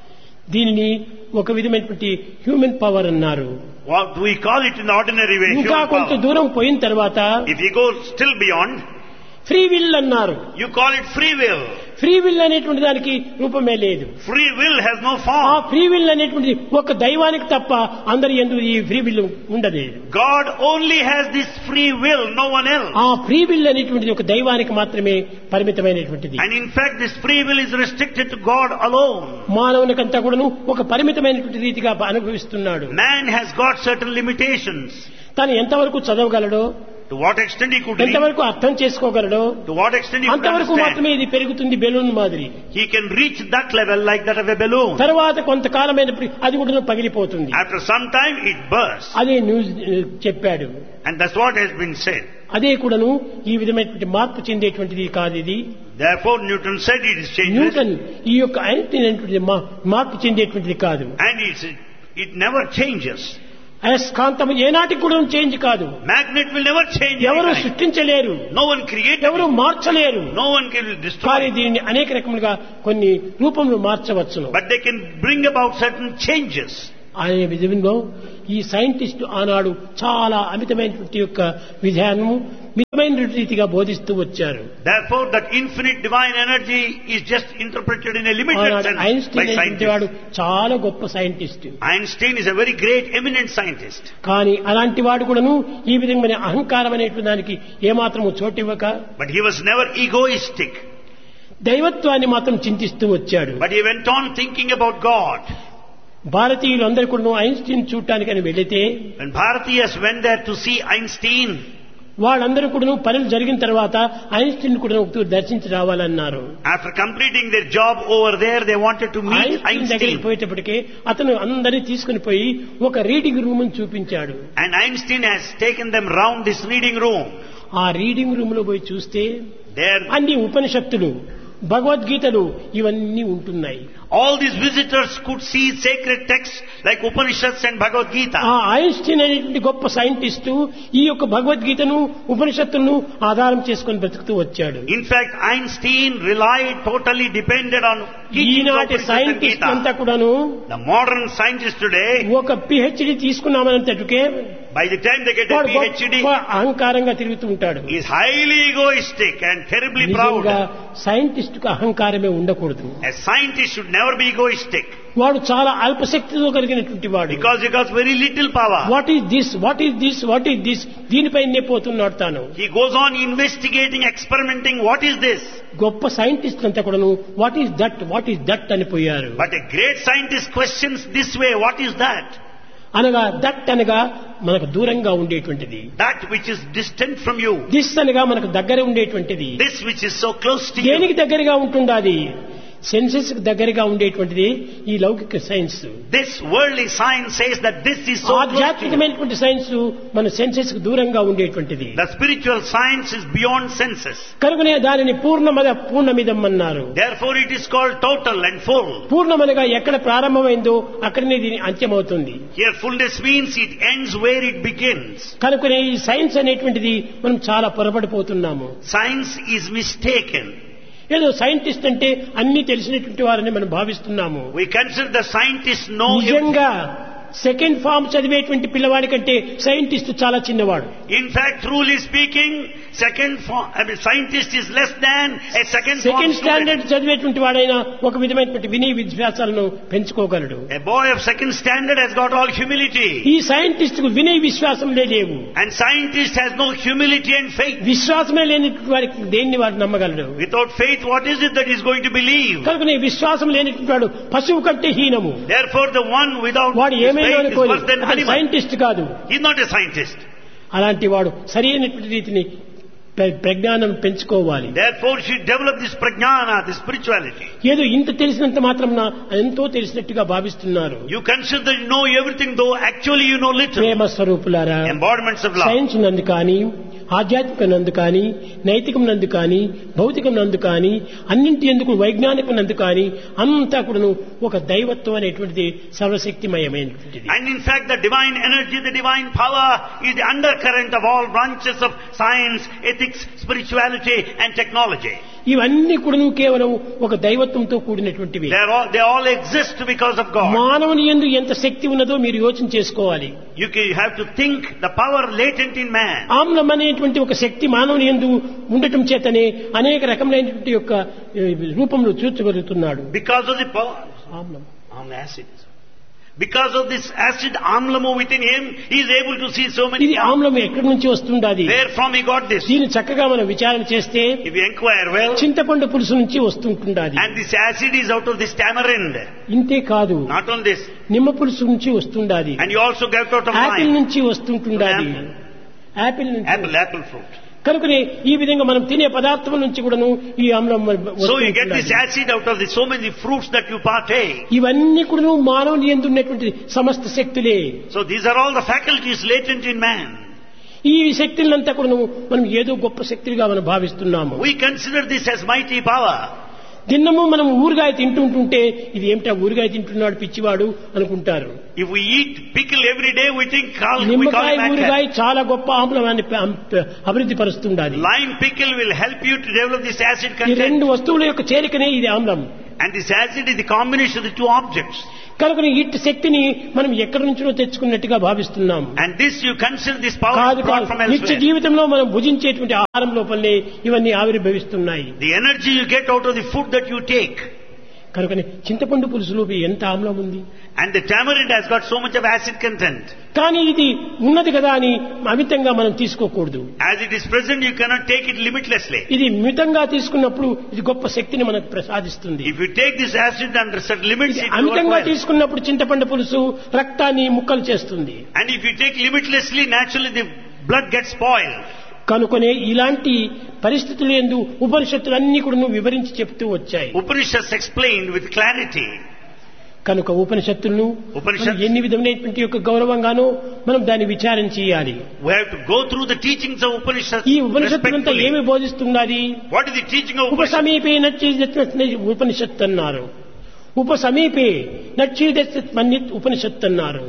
దీనిని ఒక విధమైనటువంటి హ్యూమన్ పవర్ అన్నారు. what we call it in the ordinary way, ఇంకా human కొంత power. దూరం పోయిన తర్వాత If you go still beyond, free will అన్నారు. you call it free will. Free will అనేటువంటి దానికి రూపమే లేదు. Free will has no ఆ form. ఫ్రీ విల్ అనేటువంటిది ఒక దైవానికి తప్ప అందరి యందు ఈ ఫ్రీ విల్ ఉండదు. God only has this free will, no one else. ఆ ఫ్రీ విల్ అనేటువంటిది ఒక దైవానికి మాత్రమే పరిమితమైనటువంటిది. And in fact, this free will is restricted to God alone. మానవునికంతా కూడాను ఒక పరిమితమైనటువంటి రీతిగా అనుభవిస్తున్నాడు. Man has got certain limitations. తను ఎంతవరకు చదవగలడో, To what extent he could reach, ఎంతవరకు అర్థం చేసుకోగలడో to what extent he could అంతవరకు understand. మాత్రమే ఇది పెరుగుతుంది బెలూన్ మాదిరి. He can reach that level like that of a balloon. తర్వాత కొంతకాలమైనప్పుడు అది కూడా పగిలిపోతుంది. After some time it bursts. అదే న్యూస్ చెప్పాడు. And that's what has been said. అదే కూడాను ఈ విధమైనటువంటి మార్పు చెందేటువంటిది కాదు ఇది. Therefore Newton said it is changeless. Newton ఈ యొక్క ఐన్స్టీన్ అనేటువంటిది మా- మార్పు చెందేటువంటిది కాదు. And it's, it never changes. అయస్కాంతం ఏనాటికి కూడా చేంజ్ కాదు. Magnet will never change. ఎవరు anytime. సృష్టించలేరు, No one created ఎవరు it. మార్చలేరు. No one can కానీ destroy it. దీన్ని అనేక రకములుగా కొన్ని రూపంలో మార్చవచ్చును. But they can bring about certain changes. అనే విధంగా ఈ సైంటిస్ట్ ఆనాడు చాలా అమితమైనటువంటి యొక్క విధానము మితమైన రీతిగా బోధిస్తూ వచ్చారు. Therefore that infinite divine energy is just interpreted in a limited ఆనాడు sense by ఐన్స్టీన్ అనేటువంటి వాడు scientists. చాలా గొప్ప scientist. Einstein is a very great eminent scientist. కానీ అలాంటి వాడు కూడాను ఈ విధమైన అహంకారం అనేటువంటి దానికి ఏమాత్రము చోటివ్వక But he was never egoistic. దైవత్వాన్ని మాత్రం చింతిస్తూ వచ్చాడు. But he went on thinking about God. భారతీయులు అందరూ కూడా ఐన్స్టీన్ చూడటానికి అని వెళితే When Bharatiyas went there to see Einstein, వాళ్ళందరూ కూడా పనులు జరిగిన తర్వాత ఐన్స్టీన్ కూడా ఒకటి దర్శించి రావాలన్నారు. after completing their job over there, they wanted to meet Einstein దగ్గరికి Einstein. పోయేటప్పటికే అతను అందరినీ తీసుకుని పోయి ఒక రీడింగ్ రూమ్ చూపించాడు. And Einstein has taken them round this reading room. ఆ రీడింగ్ రూమ్ లో పోయి చూస్తే There, అన్ని ఉపనిషత్తులు, భగవద్గీతలు ఇవన్నీ ఉంటున్నాయి. all these visitors could see sacred texts like Upanishads and Bhagavad Gita. ఆ ఐన్స్టీన్ అనేటువంటి గొప్ప సైంటిస్టు ఈ యొక్క భగవద్గీతను ఉపనిషత్తులను ఆధారం చేసుకొని బ్రతుకుతూ వచ్చాడు. In fact, Einstein relied, totally depended on teachings of ఈనాటి Upanishads and సైంటిస్ట్ అంతా Gita. కూడాను The modern scientists today, ఒక PhD తీసుకున్నామనంతటికే by the time they get a వాడు PhD, గొప్ప అహంకారంగా తిరుగుతూ ఉంటాడు. is highly egoistic and terribly proud. నిజంగా scientist కు అహంకారమే ఉండకూడదు. A scientist should never be egoistic వాడు చాలా అల్పశక్తితో కలిగినటువంటి వాడు. because he got very little power. What is this, what is this, what is this, దీనిపైనే పోతున్నాడు తాను. He goes on investigating, experimenting. What is this? గొప్ప సైంటిస్ట్ అంతా కూడాను what is that, what is that అని పోయారు. But a great scientist questions this way, what is that? అనగా that అనగా మనకు దూరంగా ఉండేటువంటిది, That which is distant from you. This అనగా మనకు దగ్గర ఉండేటువంటిది. This which is so close to you. దేనికి దగ్గరగా ఉంటుండాది? సెన్సెస్ కు దగ్గరగా ఉండేటువంటిది ఈ లౌకిక science. This worldly science says that this is so close to you. ఆధ్యాత్మికమైనటువంటి సైన్స్ మన సెన్సెస్ కు దూరంగా ఉండేటువంటిది. The spiritual science is beyond senses. కనుకనే దానిని పూర్ణమద పూర్ణమిదం అన్నారు. Therefore it is called total and full. పూర్ణమనగా ఎక్కడ ప్రారంభమైందో అక్కడనే దీని అంత్యమవుతుంది. Here fullness means it ends where it begins. కనుకనే ఈ సైన్స్ అనేటువంటిది మనం చాలా పొరపడిపోతున్నాము. Science is mistaken. ఏదో సైంటిస్ట్ అంటే అన్ని తెలిసినటువంటి వారని మనం భావిస్తున్నాము. We consider the scientists know everything. నిజంగా సెకండ్ ఫార్మ్ చదివేటువంటి పిల్లవాడి కంటే సైంటిస్ట్ చాలా చిన్నవాడు. In fact, truly speaking, second form, I mean, scientist is less than a second form second standard student. చదివేటువంటి వాడైనా ఒక విధమైనటువంటి వినయ విశ్వాసాలను పెంచుకోగలడు. A boy of second standard has got all humility. ఈ సైంటిస్ట్ కు వినయ విశ్వాసంలే లేవు. And scientist has no humility and faith. విశ్వాసమే లేనటువంటి వాడికి దేన్ని వాడు నమ్మగలడు? Without faith, what is it that he is going to believe? కనుక నీ విశ్వాసం లేనటువంటి వాడు పశువు కంటే హీనము. Therefore, the one without వాడు his ఏమైనా faith is అనుకోని worse than animal. సైంటిస్ట్ కాదు. He is not a scientist. అలాంటి వాడు సరి అయినటువంటి రీతిని ప్ర- ప్రజ్ఞానం పెంచుకోవాలి. Therefore, she developed this prajnana, this spirituality. ఏదో ఇంత తెలిసినంత మాత్రం ఎంతో తెలిసినట్టుగా భావిస్తున్నారు. You consider that you know everything, though actually you know little. ప్రేమ స్వరూపులారా, Embodiments of love. సైన్స్ నందు కానీ, ఆధ్యాత్మిక నందు కానీ, నైతికం నందు కానీ, భౌతికం నందు కానీ, అన్నింటి ఎందుకు వైజ్ఞానికం నందు కానీ అంతా కూడాను ఒక దైవత్వం అనేటువంటిది సర్వశక్తిమయమైనటువంటిది. And in fact, the divine energy, the divine power is the undercurrent of all branches of science, ethics, spirituality and technology. ఇవన్నీ కూడాను కేవలం ఒక దైవత్వంతో కూడినటువంటివి. They are all, they all exist because of God. మానవుని యందు ఎంత శక్తి ఉన్నదో మీరు యోచన చేసుకోవాలి. You can, you have to think the power latent in man. ఆమ్లం అనేటువంటి ఒక శక్తి మానవుని యందు ఉండటం చేతనే అనేక రకములైనటువంటి యొక్క ఏ, రూపంలో చూచగలుగుతున్నాడు. Because of the power, ఆమ్లం um, acid. Because of this acid amlamu within him, he is able to see so many ఇది forms. ఆమ్లం ఎక్కడి నుంచి వస్తుండాది? Where from he got this? దీన్ని చక్కగా మనం విచారణ చేస్తే If you inquire well, చింతపండు పులుసు నుంచి వస్తుంటుండాది. and this acid is out of this tamarind. ఇంతే కాదు, Not on this. నిమ్మ పులుసు నుంచి వస్తుండాది, And you also get out of apple wine. నుంచి వస్తుంటుండాది, యాపిల్ నుంచి Apple, apple fruit. కనుకనే ఈ విధంగా మనం తినే పదార్థం నుంచి కూడాను ఈ ఆమ్లం So you get this acid out of the so many fruits that you partake. ఇవన్నీ కూడాను మానవుని యందు ఉన్నటువంటి సమస్త శక్తులే. So these are all the faculties latent in man. ఈ శక్తులంతా కూడాను మనం ఏదో గొప్ప శక్తులుగా మనం భావిస్తున్నాము. We consider this as mighty power. దిన్నము మనం ఊరగాయ తింటుంటుంటే ఇది ఏమిటా ఊరగాయ తింటున్నాడు పిచ్చివాడు అనుకుంటారు. If we eat pickle every day, we think call, we call నిమ్మకాయ it ఊరగాయ acid. చాలా గొప్ప ఆమ్లాన్ని అభివృద్ధి పరుస్తుండాలి. Lime pickle will help you to develop this acid ఈ content. రెండు వస్తువుల యొక్క చేరికనే ఇది ఆమ్లం. And this acid is the combination of the two objects. కనుక ఇట్టి శక్తిని మనం ఎక్కడి నుంచో తెచ్చుకున్నట్టుగా భావిస్తున్నాము. And this you consider this power కాదు brought కాదు from నిత్య elsewhere. జీవితంలో మనం భుజించేటువంటి ఆహారం లోపలనే ఇవన్నీ ఆవిర్భవిస్తున్నాయి. The energy you get out of the food that you take. కనుకనే చింతపండు పులుసులో ఎంత ఆమ్లం ఉంది. And the tamarind has got so much of acid content. కానీ ఇది ఉన్నది కదా అని అమితంగా మనం తీసుకోకూడదు. As it is present, you cannot take it limitlessly. ఇది మితంగా తీసుకున్నప్పుడు ఇది గొప్ప శక్తిని మనకు ప్రసాదిస్తుంది. If you take this acid under certain limits, it will work అమితంగా well. తీసుకున్నప్పుడు చింతపండు పులుసు రక్తాన్ని ముక్కలు చేస్తుంది. And if you take limitlessly, naturally the blood gets spoiled. కనుకనే ఇలాంటి పరిస్థితులు యందు ఉపనిషత్తులన్నీ కూడా వివరించి చెప్తూ వచ్చాయి. Upanishads explained with clarity. కనుక ఉపనిషత్తులను Upanishads- మనం ఎన్ని విధమైనటువంటి యొక్క గౌరవంగానో మనం దాన్ని విచారం చేయాలి. We have to go through the teachings of Upanishads ఈ ఉపనిషత్తులంతా respectfully. ఏమి బోధిస్తున్నది? What is the teaching of ఉప Upanishads? సమీపే నచ్చి ఉపనిషత్తు అన్నారు. ఉప సమీపే నచ్చి మన్నిత్ ఉపనిషత్తు అన్నారు.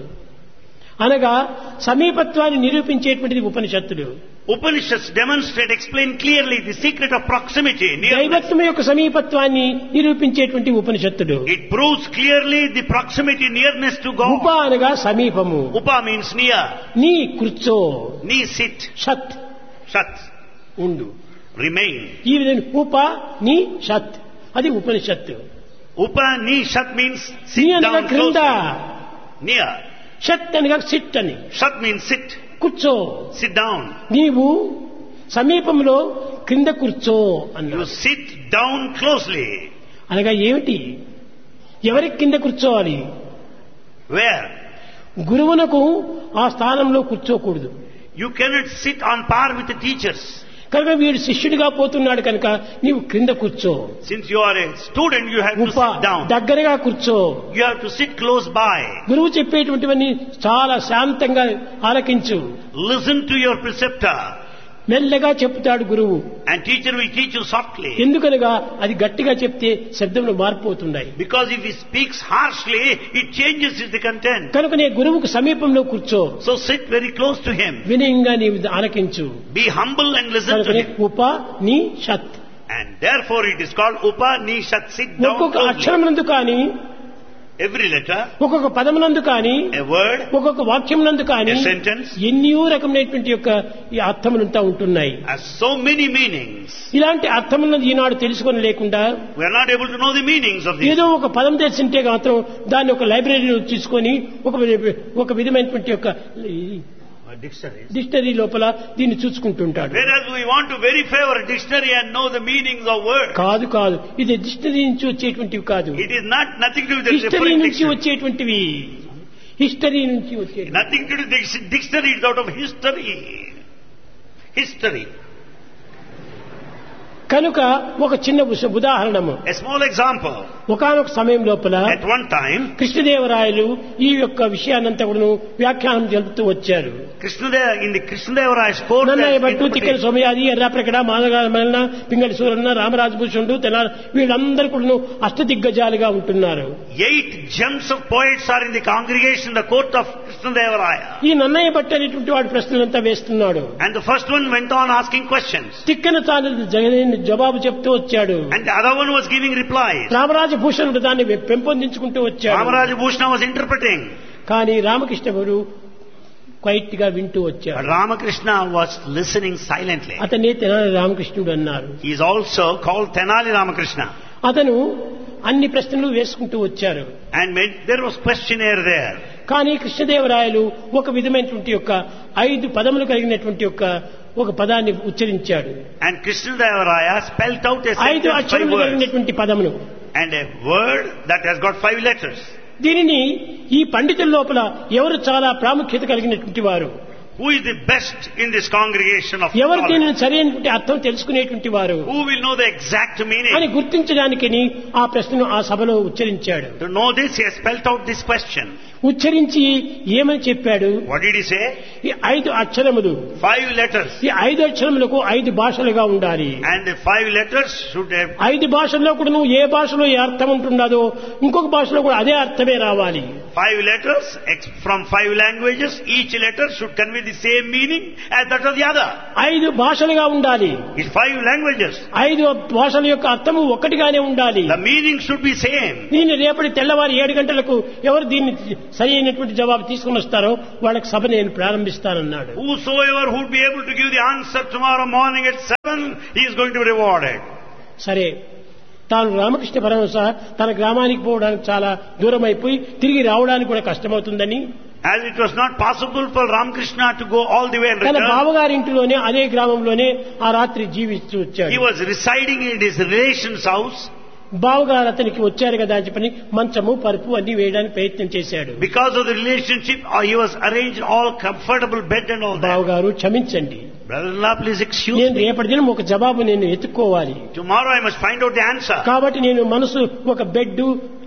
అనగా సమీపత్వాన్ని నిరూపించేటువంటిది ఉపనిషత్తులు. Upanishads demonstrate, explain clearly the secret of proximity. Nearness. దైవత్వం యొక్క సమీపత్వాన్ని నిరూపించేటువంటి ఉపనిషత్తులు. It proves clearly the proximity, nearness to ఉప God. అనగా సమీపము. Upa means near. నీ కూర్చో, Ni sit. Sheath Shat. ఉండు. Remain. ఈ విధంగా ఉప నీ షత్ అది ఉపనిషత్తు. Upa ni shat means నీ sit అనగా down క్రింద, closely. Near. షత్ అనగా సిట్ అని. Shat means sit. కూర్చో. Sit down. నీవు సమీపంలో క్రింద కూర్చో You అన్నా. sit down closely. అనగా ఏమిటి? ఎవరికి కింద కూర్చోవాలి? Where? గురువునకు ఆ స్థానంలో కూర్చోకూడదు. You cannot sit on par with the teachers. కనుక వీడు శిష్యుడిగా పోతున్నాడు కనుక నీవు క్రింద కూర్చో. Since you are a student, you have to ఉప sit down. దగ్గరగా కూర్చో. You have to sit close by. గురువు చెప్పేటువంటివన్నీ చాలా శాంతంగా ఆలకించు. Listen to your preceptor. మెల్లగా చెప్తాడు గురువు. And teacher will teach you softly. ఎందుకనగా అది గట్టిగా చెప్తే శబ్దంలో మారిపోతున్నాయి. Because if he speaks harshly, it changes the content. కనుక నీ గురువుకు సమీపంలో కూర్చో. So sit very close to him. వినయంగా నీవు ఆలకించు. Be humble and listen to కనుకనే him. ఉప నీ sheath. And therefore it is called Upa Nishat. Sit down ఒక్కొక్క closely. అక్షరమునందు కానీ, Every letter, ఒక్కొక్క పదమునందు కానీ, a word, ఒక్కొక్క వాక్యమునందు కానీ a sentence ఎన్నో రకమైనటువంటి యొక్క ఈ అర్థములంతా ఉంటున్నాయి. has so many meanings. ఇలాంటి అర్థములను ఈనాడు తెలుసుకొని లేకుండా We are not able to know the meanings of these. ఏదో ఒక పదం తెలిసింటే మాత్రం దాన్ని ఒక లైబ్రరీలో తీసుకొని ఒక ఒక విధమైనటువంటి యొక్క Dictionaries. డిక్షనరీ లోపల దీన్ని చూసుకుంటుంటాడు. Whereas we want to verify our dictionary and know the meanings of words. కాదు కాదు ఇది డిక్షనరీ నుంచి వచ్చేటువంటివి కాదు. It is not nothing to do with the history different నుంచి dictionary. వచ్చేటువంటివి. హిస్టరీ నుంచి వచ్చేది. Nothing to do with the dictionary. It's out of history. History. కనుక ఒక చిన్న ఉస- ఉదాహరణము. A small example. ఒకానొక సమయం లోపల At one time, కృష్ణదేవరాయలు ఈ యొక్క విషయాన్నంతా కూడా వ్యాఖ్యానం జరుపుతూ వచ్చారు. Krishnadeva, in the Krishnadevaraya's court, Nannaya Bhattu, తిక్కల interpretation, సోమయాది, ఎర్రాప్రకట, మాదగా Mallanna, Pingali Suranna, రామరాజభూషణుడు, Tenali వీళ్ళందరూ కూడా అష్టదిగ్గజాలుగా ఉంటున్నారు. eight gems of poets are in the congregation, the court of Krishnadevaraya. ఈ నన్నయ్య భట్టు అనేటువంటి వాడు ప్రశ్నలంతా వేస్తున్నాడు. And the first one went on asking questions. Tikkana తాను జగన్ జవాబు చెప్తూ వచ్చాడు. And the other one was giving replies. రామరాజభూషణుడు దాన్ని పెంపొందించుకుంటూ వచ్చాడు. Ramaraja Bhushana was interpreting. కానీ రామకృష్ణ గురు క్వైట్ గా వింటూ But వచ్చాడు. Ramakrishna was listening silently. అతనే తెనాలి రామకృష్ణుడు అన్నారు. He is also called Tenali Ramakrishna. అతను అన్ని ప్రశ్నలు వేసుకుంటూ వచ్చారు. And when there was questionnaire there. కానీ కృష్ణదేవరాయలు ఒక విధమైనటువంటి యొక్క ఐదు పదములు కలిగినటువంటి యొక్క ఒక పదాన్ని ఉచ్చరించాడు. And Krishnadevaraya spelt out a ఐదు sentence, five అక్షరములు words. కలిగినటువంటి పదమును. And a word that has got five letters. దీనిని ఈ పండితుల లోపల ఎవరు చాలా ప్రాముఖ్యత కలిగినటువంటి వారు? Who is the best in this congregation of ఎవరు knowledge? దీనిని సరైనటువంటి అర్థం తెలుసుకునేటువంటి వారు Who will know the exact అని meaning? గుర్తించడానికి ఆ ప్రశ్నను ఆ సభలో ఉచ్చరించాడు. To know this, he has spelt out this question. ఉచ్చరించి ఏమని చెప్పాడు? What did he say? ఈ ఐదు అక్షరములు, Five letters. ఈ ఐదు అక్షరములకు ఐదు భాషలుగా ఉండాలి. And the five letters should have... ఐదు భాషల్లో కూడా నువ్వు ఏ భాషలో ఏ అర్థం ఉంటున్నదో ఇంకొక భాషలో కూడా అదే అర్థమే రావాలి. Five letters ex- from five languages. Each letter should convey the same meaning as that of the other. ఐదు భాషలుగా ఉండాలి. It's five languages. ఐదు భాషల యొక్క అర్థము ఒక్కటిగానే ఉండాలి. The meaning should be same. దీన్ని రేపటి తెల్లవారు ఏడు గంటలకు ఎవరు దీన్ని సరి అయినటువంటి జవాబు తీసుకుని వస్తారో వాళ్ళకి సభ నేను ప్రారంభిస్తానన్నాడు. Whosoever would be able to give the answer tomorrow morning at seven, he is going to be rewarded. సరే, తాను రామకృష్ణ పరమహంస తన గ్రామానికి పోవడానికి చాలా దూరం అయిపోయి తిరిగి రావడానికి కూడా కష్టమవుతుందని, As it was not possible for Ramakrishna to go all the way and తన return, బావగారింటిలోనే అదే గ్రామంలోనే ఆ రాత్రి జీవిస్తూ he వచ్చాడు. was residing in his relation's house. బావగారు అతనికి వచ్చారు కదా అని చెప్పని మంచము పరుపు అన్ని వేయడానికి ప్రయత్నం చేశాడు. Because of the relationship, uh, he was arranged all comfortable bed and all that. బావగారు క్షమించండి, Brother-in-law, please excuse నేను me. రేపటి దినం ఒక జవాబు నేను ఎత్తుక్కోవాలి. Tomorrow I must find out the answer. కాబట్టి నేను మనసు ఒక బెడ్,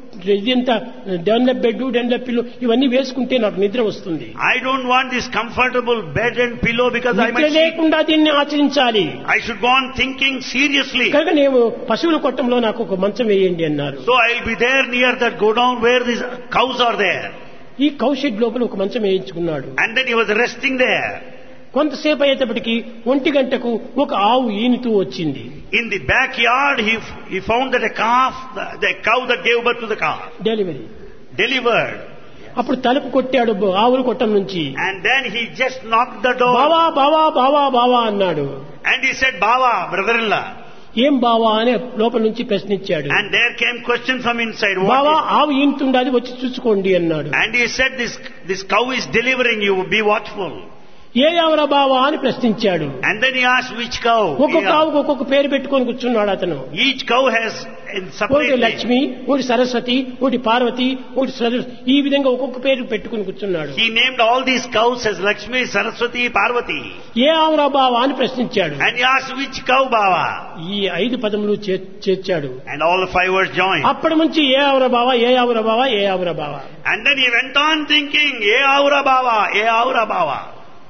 ఇదంతా డెన్లప్ బెడ్, డెన్లప్ పిల్లో ఇవన్నీ వేసుకుంటే నాకు నిద్ర వస్తుంది. I don't want this comfortable bed and pillow because I నిద్ర might sleep. లేకుండా దీన్ని ఆచరించాలి. I should go on thinking seriously. కనుక నేను పశువుల కొట్టంలో నాకు ఒక మంచం వేయండి అన్నారు. So I'll be there near that godown where these cows are there. ఈ కౌషెడ్ లోపల ఒక మంచం వేయించుకున్నాడు. And then he was resting there. కొంతసేపు అయ్యేటప్పటికి ఒంటి గంటకు ఒక ఆవు ఈనుతూ వచ్చింది. In the backyard, he he found that a calf, the, the cow that gave birth to the calf, delivery. delivered. అప్పుడు తలుపు కొట్టాడు ఆవుల కొట్టం నుంచి. And then he just knocked the door. బావా బావా బావా బావా అన్నాడు. And he said, Baba, brother-in-law. ఏం బావా అని లోపల నుంచి ప్రశ్నించాడు. And there came question from inside. బావా What is? ఆవు ఈనుతుండాలి వచ్చి చూసుకోండి అన్నాడు. And he said, this, this cow is delivering you, be watchful. ఏ ఆవురా బావా అని ప్రశ్నించాడు. And then he asked which cow. ఒక్కొక్క ఆవుకు ఒక్కొక్క పేరు పెట్టుకొని కూర్చున్నాడు అతను. Each cow has in ఒకటి separate name. లక్ష్మి, ఒకటి సరస్వతి, ఒకటి పార్వతి, ఒకటి సరస్వతి, ఈ విధంగా ఒక్కొక్క పేరు పెట్టుకుని కూర్చున్నాడు. He named all these cows as Lakshmi, Saraswati, Parvati. ఏ ఆవురా బావా అని ప్రశ్నించాడు. And he asked which cow, Baba. ఈ ఐదు పదములు చే- చేర్చాడు. And all the five words joined. అప్పటి నుంచి ఏ ఆవురా బావా, ఏ ఆవురా బావా, ఏ ఆవురా బావా. And then he went on thinking, Ye Aura Baba, Ye Aura Baba.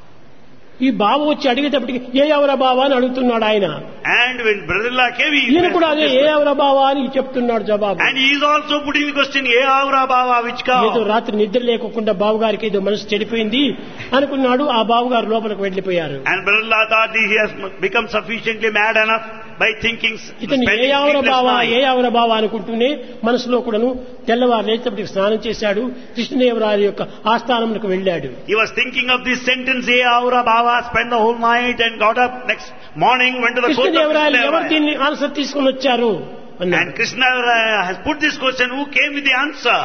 ఈ బావ వచ్చి అడిగేటప్పటికి ఏ ఆవురా బావా అని అడుగుతున్నాడు ఆయన. And when brother-in-law came, he ఈయన కూడా అదే ఏ said, ఆవురా బావా అని చెప్తున్నాడు జవాబు. and he is also putting the question, Ye Aura Baba, which ఏదో cow? రాత్రి నిద్ర లేకుండా బావగారికి ఏదో మనసు చెడిపోయింది అనుకున్నాడు. ఆ బావగారు లోపలికి వెళ్లిపోయారు. And brother-in-law thought he has become sufficiently mad enough by thinking, ఇతను ఏ spending ఆవుర sleepless బావా ఏ night. ఆవుర బావా అనుకుంటూనే మనసులో కూడాను తెల్లవారు లేచేటప్పటికి స్నానం చేశాడు. కృష్ణదేవరాయల యొక్క ఆస్థానంకు వెళ్ళాడు. He was thinking of this sentence, Ye Aura Baba, spent the whole night and got up next morning, went to the court of కృష్ణదేవరాయలు ఎవరు Krishna. దీన్ని ఆన్సర్ తీసుకుని వచ్చారు అన్నాడు. And Krishna uh, has put this question, who came with the answer?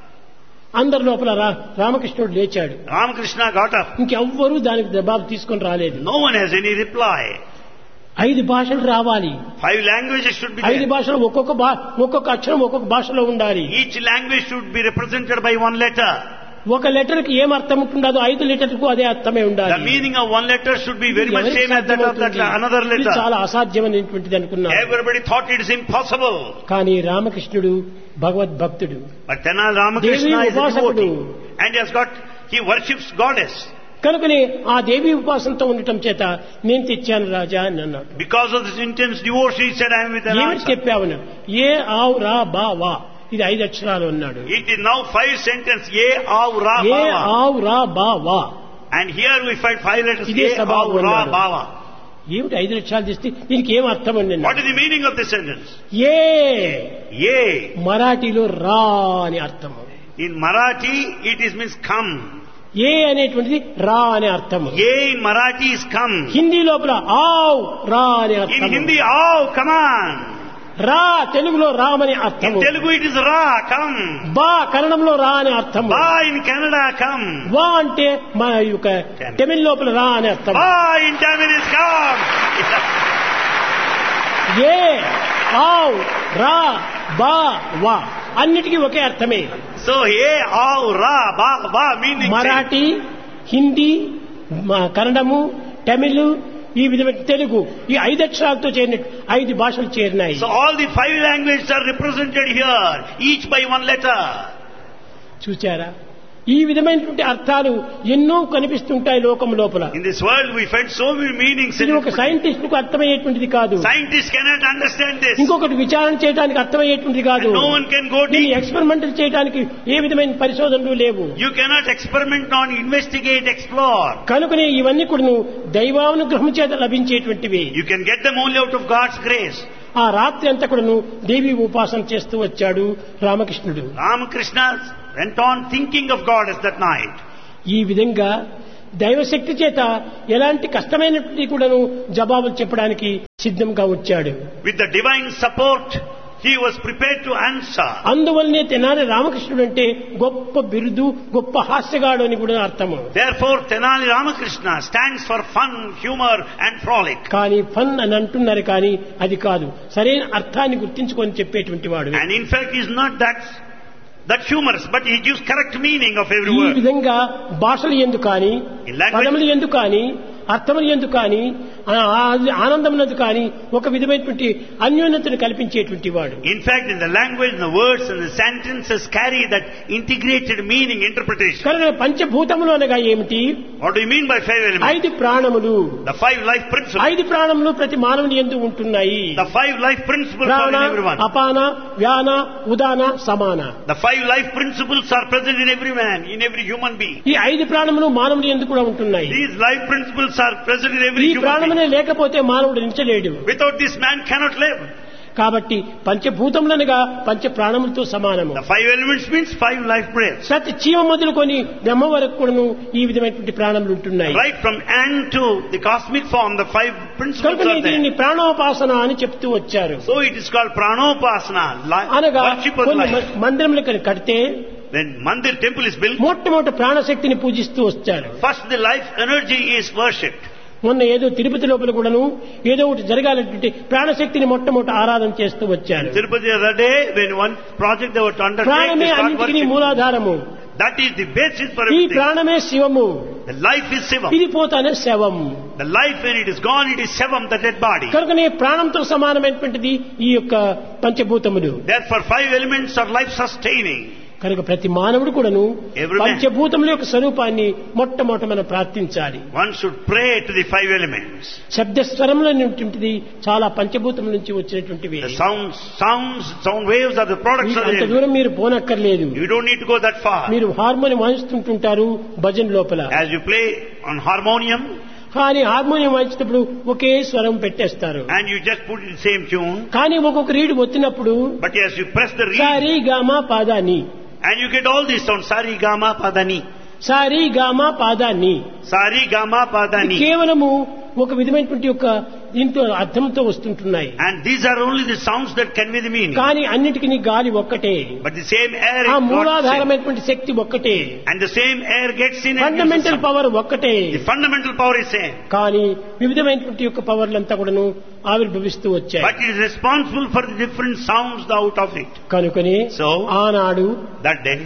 అందరి లోపల రా రామకృష్ణుడు లేచాడు. Ramakrishna got up. ఇంకెవ్వరూ దానికి జవాబు తీసుకొని రాలేదు. No one has any reply. ఐదు భాషలు రావాలి. Five languages should be ఐదు there. భాషలు ఒక్కొక్క భా ఒక్కొక్క అక్షరం ఒక్కొక్క భాషలో ఉండాలి. Each language should be represented by one letter. ఒక లెటర్ కి ఏం అర్థం ఉంటుందో ఐదు లెటర్కు అదే అర్థమే ఉండాలి. The meaning of one letter should be very much ఎవరికి same as that of that సాధ్యమవుతుంది? another ఇది letter. చాలా అసాధ్యమైనటువంటిది అనుకున్నారు. Everybody thought it is impossible. కానీ రామకృష్ణుడు భగవద్భక్తుడు, But then Ramakrishna Devi is a Upasakudu. devotee. And he has got, he worships goddess. కనుకనే ఆ దేవి ఉపాసనతో ఉండటం చేత నేను తెచ్చాను రాజా అని అన్నాడు. Because of this intense devotion, he said, I am with an ఏమిటి answer. చెప్పావను? ఏ ఆవు రా బా వా, ఇది ఐదు అక్షరాలు అన్నాడు. It is now five sentences, Ye Av Ra A Bava. ఆవు రా బా వా. And here we find five letters, ఇదే Ye సభావు Av Ra అన్నాడు. Bava. ఏమిటి ఐదు అక్షరాలు చేస్తే దీనికి ఏం అర్థం అండి? What is the meaning of this sentence? A Ye. మరాఠీలో రా అని అర్థము. In Marathi, it is means come. ఏ అనేటువంటిది రా అనే అర్థము. Ye in Marathi is come. Hindi లోపల ఆవ్ రా అనే In అర్థము. Hindi, Av, come on. రా తెలుగులో రామ్ అనే In అర్థము. Telugu, it is Ra, come. బా కన్నడంలో రా అనే అర్థము. Ba in Kannada, come. వా అంటే మన యొక్క తమిళ లోపల రా అనే అర్థం. Ba in Tamil is come. ఏ ఆవ్ రా బా వా అన్నిటికీ ఒకే అర్థమే. So, Ye Av Ra Ba Ba meaning same. Marathi, Hindi, మా కన్నడము, తమిళ్, ఈ విధమైన తెలుగు, ఈ ఐదు అక్షరాలతో చేరిన ఐదు భాషలు చేరినాయి. So all the five languages are represented here, each by one letter. చూచారా? ఈ విధమైనటువంటి అర్థాలు ఎన్నో కనిపిస్తుంటాయి లోకం లోపల. In this world we find so many meanings. ఇది ఒక సైంటిస్ట్ కు అర్థమయ్యేటువంటిది కాదు. Scientists cannot understand this. ఇంకొకటి విచారణ చేయడానికి అర్థమయ్యేటువంటిది కాదు. And no one can go deep. Experimental చేయడానికి ఏ విధమైన పరిశోధనలు లేవు. You cannot experiment on, investigate, explore. కనుకనే ఇవన్నీ కూడా దైవానుగ్రహం చేత లభించేటువంటివి. You can get them only out of God's grace. ఆ రాత్రి అంతా కూడాను దేవి ఉపాసన చేస్తూ వచ్చాడు రామకృష్ణుడు. Ramakrishna went on thinking of God as that night. ఈ విధంగా దైవశక్తి చేత ఎలాంటి కష్టమైనటువంటి కూడాను జవాబులు చెప్పడానికి సిద్ధంగా వచ్చాడు. With the divine support, he was prepared to answer. అందువల్లనే తెనాలి రామకృష్ణుడు అంటే గొప్ప బిరుదు, గొప్ప హాస్యగాడు అని కూడా అర్థము. Therefore Tenali Ramakrishna stands for fun, humor and frolic. కానీ ఫన్ అని అంటున్నారు, కానీ అది కాదు, సరైన అర్థాన్ని గుర్తించుకొని చెప్పేటువంటి వాడు. And in fact he is not that that humorous, but he gives correct meaning of every ఈ word. విధంగా భాషలు ఎందుకు కానీ, In language- పదములు ఎందుకు కానీ, అర్థములు ఎందుకు కానీ, ఆనందమునందు కానీ ఒక విధమైనటువంటి అన్యోన్యతను కల్పించేటువంటి వాడు. In fact, in the language, the words and the sentences carry that integrated meaning, interpretation. కనుక పంచభూతములు అనగా ఏమిటి? What do you mean by five elements? ఐదు ప్రాణములు. The five life principles. ఐదు ప్రాణములు ప్రతి మానవుని యందు ఉంటున్నాయి. The five life principles are ప్రాణ, in everyone. అపాన, వ్యాన, ఉదాన, సమాన. The five life principles are present in every man, in every human being. ఈ ఐదు ప్రాణములు మానవుని యందు కూడా ఉంటున్నాయి. These life principles are present in ఈ every human ప్రాణమునే being. లేకపోతే మానవుడు నిలిచలేడు. Without this man cannot live. కాబట్టి పంచభూతములనగా పంచ ప్రాణములతో సమానము. The five elements means five life breaths. ప్రతి జీవం మొదలుకొని బ్రహ్మ వరకు కూడాను ఈ విధమైనటువంటి ప్రాణములు ఉంటున్నాయి. Right from ant to the cosmic form, the five principles కనుక are there. దీన్ని ప్రాణోపాసన అని చెప్తూ వచ్చారు. So it is called pranopasana, li- అనగా worship of కొన్ని life. మందిరములు కడితే When Mandir temple is built, మొట్టమొదటి ప్రాణశక్తిని పూజిస్తూ వచ్చారు. first the life energy is worshipped. మొన్న ఏదో తిరుపతి లోపల కూడాను ఏదో ఒకటి జరగాలంటే ప్రాణశక్తిని మొట్టమొదటి ఆరాధన చేస్తూ వచ్చారు. Tirupati other day, when one project they were to undertake, ప్రాణమే they start అన్నిటికీ worship. మూలాధారము. That is the basis for ఈ everything. ప్రాణమే శివము. The life is Shivam. ఇది పోతానే శవం. The life, when it is gone, it is Shivam, the dead body. కనుకనే ప్రాణంతో సమానమైనటువంటిది ఈ యొక్క పంచభూతములు. Therefore five elements are life sustaining. కనుక ప్రతి మానవుడు కూడాను Every man. పంచభూతముల యొక్క స్వరూపాన్ని మొట్టమొదట మనం ప్రార్థించాలి. One should pray to the five elements. శబ్దస్వరములు అనేటువంటిది చాలా పంచభూతముల నుంచి వచ్చినటువంటివి. The sounds, sounds, sound waves are the products మీకు of the అంత elements. దూరం మీరు పోనక్కర్లేదు. You don't need to go that far. మీరు హార్మోనియం వాయిస్తుంటుంటారు భజన లోపల. As you play on harmonium, కానీ హార్మోనియం వాయించేటప్పుడు ఒకే స్వరం పెట్టేస్తారు. and you just put in the same tune, కానీ ఒక్కొక్క రీడ్ వచ్చినప్పుడు but as you press the reed, sorry gamma పాదాని, and you get all these sounds, sari, gama, padani, sorry gamma పాదాని, sari, gama, ఇది padani. కేవలము ఒక విధమైనటువంటి యొక్క దీంతో అర్థంతో వస్తుంటున్నాయి. And these are only the sounds that convey the meaning. కానీ అన్నిటికీ గాలి ఒక్కటే, But the same air ఆ is not the same. మూలాధారమైనటువంటి శక్తి ఒక్కటే, And the same air gets in and gives the fundamental sound. Power ఒక్కటే. The fundamental power is same. కానీ వివిధమైనటువంటి యొక్క పవర్లంతా కూడాను ఆవిర్భవిస్తూ వచ్చాయి. But it is responsible for the different sounds out of it. కనుకనే So, ఆనాడు that day,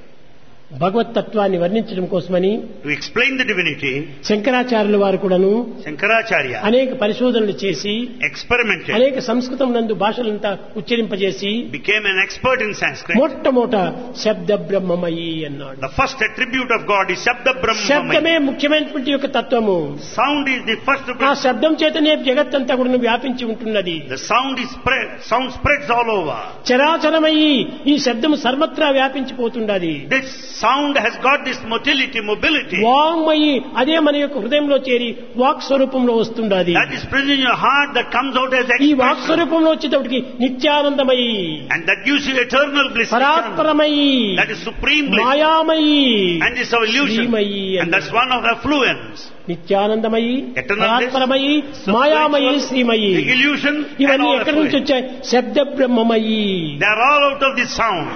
భగవత్ తత్వాన్ని వర్ణించడం కోసమని to explain the divinity, శంకరాచార్యుల వారు కూడాను Shankaracharya అనేక పరిశోధనలు చేసి experimented, అనేక సంస్కృతం నందు భాషలంతా ఉచ్చరింపజేసి became an expert in Sanskrit. మొట్టమొదట శబ్ద బ్రహ్మమయి అన్నాడు. The first attribute of God is Shabda శబ్దమే Brahmamaya. ముఖ్యమైనటువంటి యొక్క తత్వము. Sound is the first of ఆ శబ్దం చేతనే జగత్తంతా కూడా వ్యాపించి ఉంటున్నది. The sound is spread, sound spreads all over. చరాచరమయ్యి ఈ శబ్దం సర్వత్రా వ్యాపించిపోతున్నది. This sound has got this motility, mobility. వాంగ్మయి అదే మన యొక్క హృదయంలో చేరి వాక్ స్వరూపంలో వస్తుండది. That is present in your heart, that comes out as ఈ వాక్ expression. స్వరూపంలో వచ్చేటప్పటికి నిత్యానందమయి, And that gives you eternal bliss. పరాత్పరమయి, That is supreme bliss. మాయామయి, And this is illusion. Srimayi And that's one of the affluence. నిత్యానందమయి, Eternal bliss, పరాత్పరమయి, మాయామయి, spiritual, Srimayi. the illusion, and ఇవన్నీ all ఎక్కడి నుంచి affluence. వచ్చాయి? శబ్ద బ్రహ్మమయి. They are all out of this sound.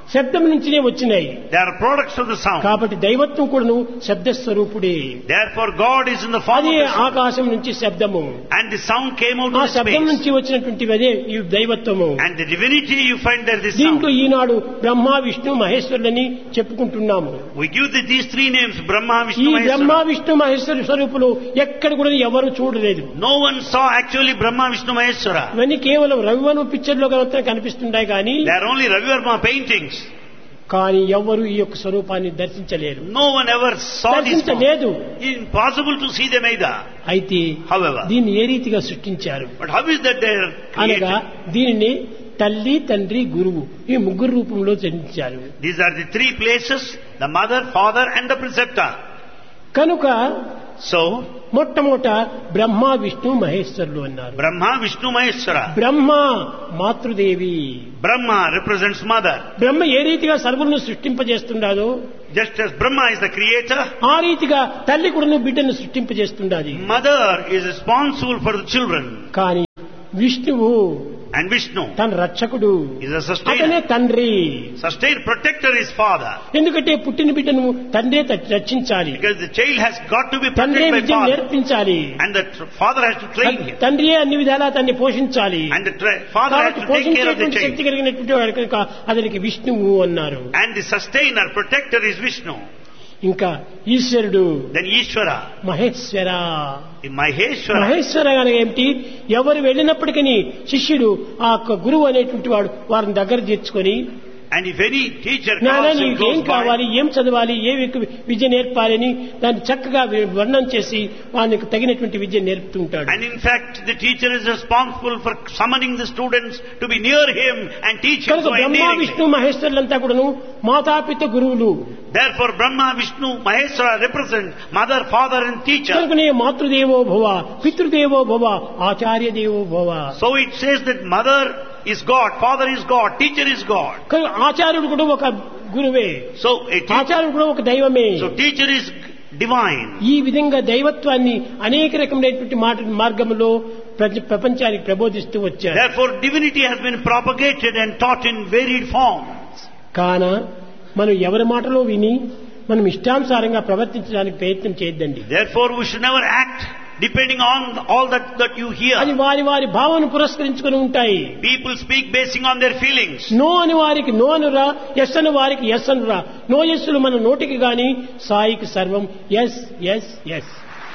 శబ్దం నుంచినే వచ్చినాయి. They are products of the sound. కాబట్టి దైవత్వం కూడాను శబ్ద స్వరూపుడే. Therefore God is in the form అదే of the sound. ఆకాశం నుంచి శబ్దము. And the sound came out ఆ of శబ్దం space. నుంచి వచ్చినటువంటి అదే ఈ దైవత్వము. And the divinity you find there, this sound. దీంట్లో ఈనాడు Brahma Vishnu మహేశ్వరులని చెప్పుకుంటున్నాము. We give the, these three names, Brahma, ఈ Vishnu, బ్రహ్మ Maheshwara. విష్ణు మహేశ్వర స్వరూపులు ఎక్కడ కూడా ఎవరు చూడలేదు. No one saw actually Brahma, Vishnu, Maheshwara. ఇవన్నీ కేవలం రవివర్మ పిక్చర్ లో మాత్రమే కనిపిస్తుంటాయి కానీ They are only Ravi Verma paintings. కానీ ఎవరు ఈ యొక్క స్వరూపాన్ని దర్శించలేరు. No one ever saw this form. దర్శించలేదు. Impossible to see them either. అయితే However, దీన్ని ఏ రీతిగా సృష్టించారు but how is that they are అనగా created? దీనిని తల్లి తండ్రి గురువు ఈ ముగ్గురు రూపంలో జన్మించారు. These are the three places: the mother, father, and the preceptor. కనుక So, మొట్టమొదట బ్రహ్మ విష్ణు మహేశ్వరులు అన్నారు. Brahma, Vishnu, Maheshwara. బ్రహ్మ మాతృదేవి. Brahma represents mother. బ్రహ్మ ఏ రీతిగా సర్వులను సృష్టింపజేస్తున్నాడో Just as Brahma is the creator, ఆ రీతిగా తల్లి కూడా బిడ్డను సృష్టింపజేస్తున్నది. mother is responsible for the children. కానీ విష్ణువు And Vishnu తన రక్షకుడు, is a అతనే sustainer. తండ్రి. Sustainer, protector is father. ఎందుకంటే పుట్టిన బిడ్డను తండ్రే త- రక్షించాలి, Because the child has got to be తండ్రే protected by విద్యను father. నేర్పించాలి, And the tr- father has to train him. తండ్రియే అన్ని విధాలా తన్ని పోషించాలి. And the tra- father has కాబట్టి to take care of the పోషించేటువంటి child. శక్తి కలిగినటువంటి వాడు కనుక అతనికి విష్ణువు అన్నారు. And the sustainer, protector is Vishnu. ఇంకా ఈశ్వరుడు Then Ishvara, Maheshwara. Maheshwara. Maheshwara అనగా ఏమిటి? ఎవరు వెళ్ళినప్పటికీ శిష్యుడు ఆ యొక్క గురువు అనేటువంటి వాడు వారిని దగ్గర చేర్చుకొని, And if any teacher నానా comes and నీకు ఏం goes కావాలి, by, ఏం చదవాలి, ఏ విక- విద్య నేర్పాలని దాన్ని చక్కగా వి- వర్ణన చేసి వానికి తగినటువంటి విద్య నేర్పుతూ ఉంటాడు. and in fact the teacher is responsible for summoning the students to be near him and teach him కనుక so బ్రహ్మ endearingly. విష్ణు మహేశ్వరులంతా కూడాను మాతాపిత గురువులు. Therefore Brahma, Vishnu, Maheshwara represent mother, father and teacher. కనుకనే మాతృదేవో భవ, పితృదేవో భవ, ఆచార్య దేవో భవ. So it says that mother is God, father is God, teacher is God. కనుక ఆచార్యుడు కూడా ఒక గురువే, So a te- ఆచార్యుడు కూడా ఒక దైవమే. so teacher is divine. ఈ విధంగా దైవత్వాన్ని అనేక రకమైనటువంటి మాట మార్గంలో ప్రజ- ప్రపంచానికి ప్రబోధిస్తూ వచ్చారు. Therefore divinity has been propagated and taught in varied forms. కాన మనం ఎవరి మాటలో విని మనం ఇష్టానుసారంగా ప్రవర్తించడానికి ప్రయత్నం చేయొద్దండి. Therefore we should never act depending on all that, that you అది hear. వారి వారి భావన పురస్కరించుకొని ఉంటాయి. People speak basing on their feelings. No అని వారికి నో అనురా, ఎస్ అని వారికి ఎస్ అనురా. నో ఎస్సులు మన నోటికి గాని సాయికి సర్వం yes yes yes.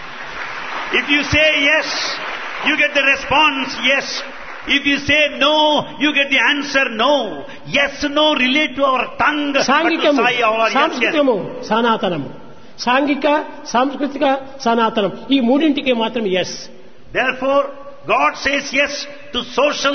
If you say yes, you get the response yes. If you say no, you get the answer no. Yes, no relate to our tongue, but to సాంఘికము, Sai our yes, yes. సాంస్కృతికము, సనాతనము. సాంఘిక, సాంస్కృతిక, సనాతనం ఈ మూడింటికి మాత్రం yes. Therefore, God says yes to social,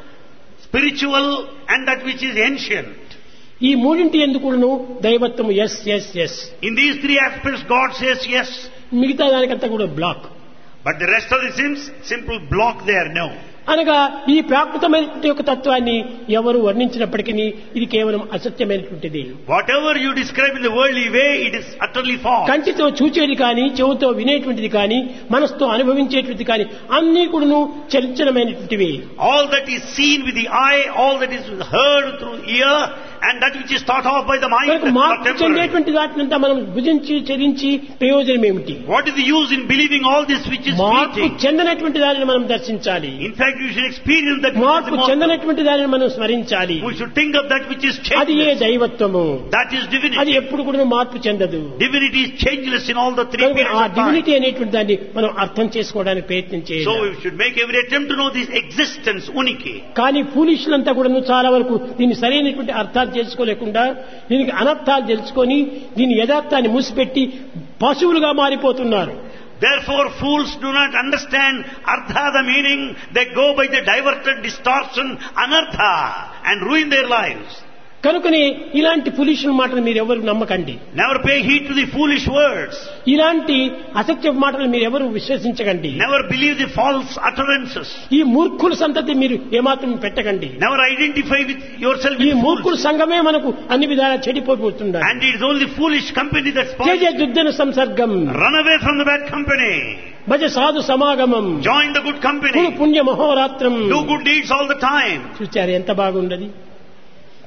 spiritual and that which is ancient. ఈ మూడింటి ఎందుకును దైవత్వం yes yes yes. In these three aspects, God says yes. మిగతా దానికంతా కూడా black. But the rest of the sins, simple block there, no. అనగా ఈ ప్రాకృతమైనటువంటి యొక్క తత్వాన్ని ఎవరు వర్ణించినప్పటికీ ఇది కేవలం అసత్యమైనటువంటిది. Whatever you describe in the worldly way, it is utterly false. కంటితో చూచేది కానీ, చెవుతో వినేటువంటిది కానీ, మనసుతో అనుభవించేటువంటిది కానీ అన్నీ కూడాను చలించనమైనటువంటివి. All that is seen with the eye, all that is heard through ear, and that which is thought of by the mind, కనుక are మార్పు temporary. చెందేటువంటి వాటినంతా మనం భుజించి చరించి ప్రయోజనం ఏమిటి? What is the use in believing all this which is మార్పు fleeting? చెందనటువంటి దానిని మనం దర్శించాలి. In fact, you should experience that which is మార్పు immortal. చెందనటువంటి దానిని మనం స్మరించాలి. We should think of that which is అది ఏ changeless. దైవత్వము. That is అది divinity. ఎప్పుడు కూడా మార్పు చెందదు. Divinity is changeless in all the three కనుక periods ఆ of time. డివినిటీ అనేటువంటి దాన్ని మనం అర్థం చేసుకోవడానికి ప్రయత్నం So చేయాలి. we should make every attempt to know this existence, uniki. కానీ ఫూలిష్లంతా కూడా చాలా వరకు దీన్ని సరైనటువంటి అర్థాలు తెలుసుకోలేకుండా దీనికి అనర్థాలు తెలుసుకొని దీని యథార్థాన్ని మూసిపెట్టి పశువులుగా మారిపోతున్నారు. Therefore, fools do not understand artha, the meaning. They go by the diverted distortion, anartha, and ruin their lives. కనుకనే ఇలాంటి ఫులిష్ మాటలు మీరు ఎవరు నమ్మకండి. Never pay heed to the foolish words. ఇలాంటి అసత్య మాటలు మీరు ఎవరు విశ్వసించకండి. Never believe the false utterances. ఈ మూర్ఖుల సంతతి మీరు ఏమాత్రం పెట్టకండి. Never identify with yourself ఈ with మూర్ఖుల fools. సంఘమే మనకు అన్ని విధాలా చెడిపోతున్నారు. And it is only foolish company that Jaya spoils. Jaya దుర్జన సంసర్గం, Run away from the bad company. భజ సాధు సమాగమం, Join the good Kuru company. పుణ్య మహోరాత్రం. Do good deeds all the time. చూచారు ఎంత బాగుండది.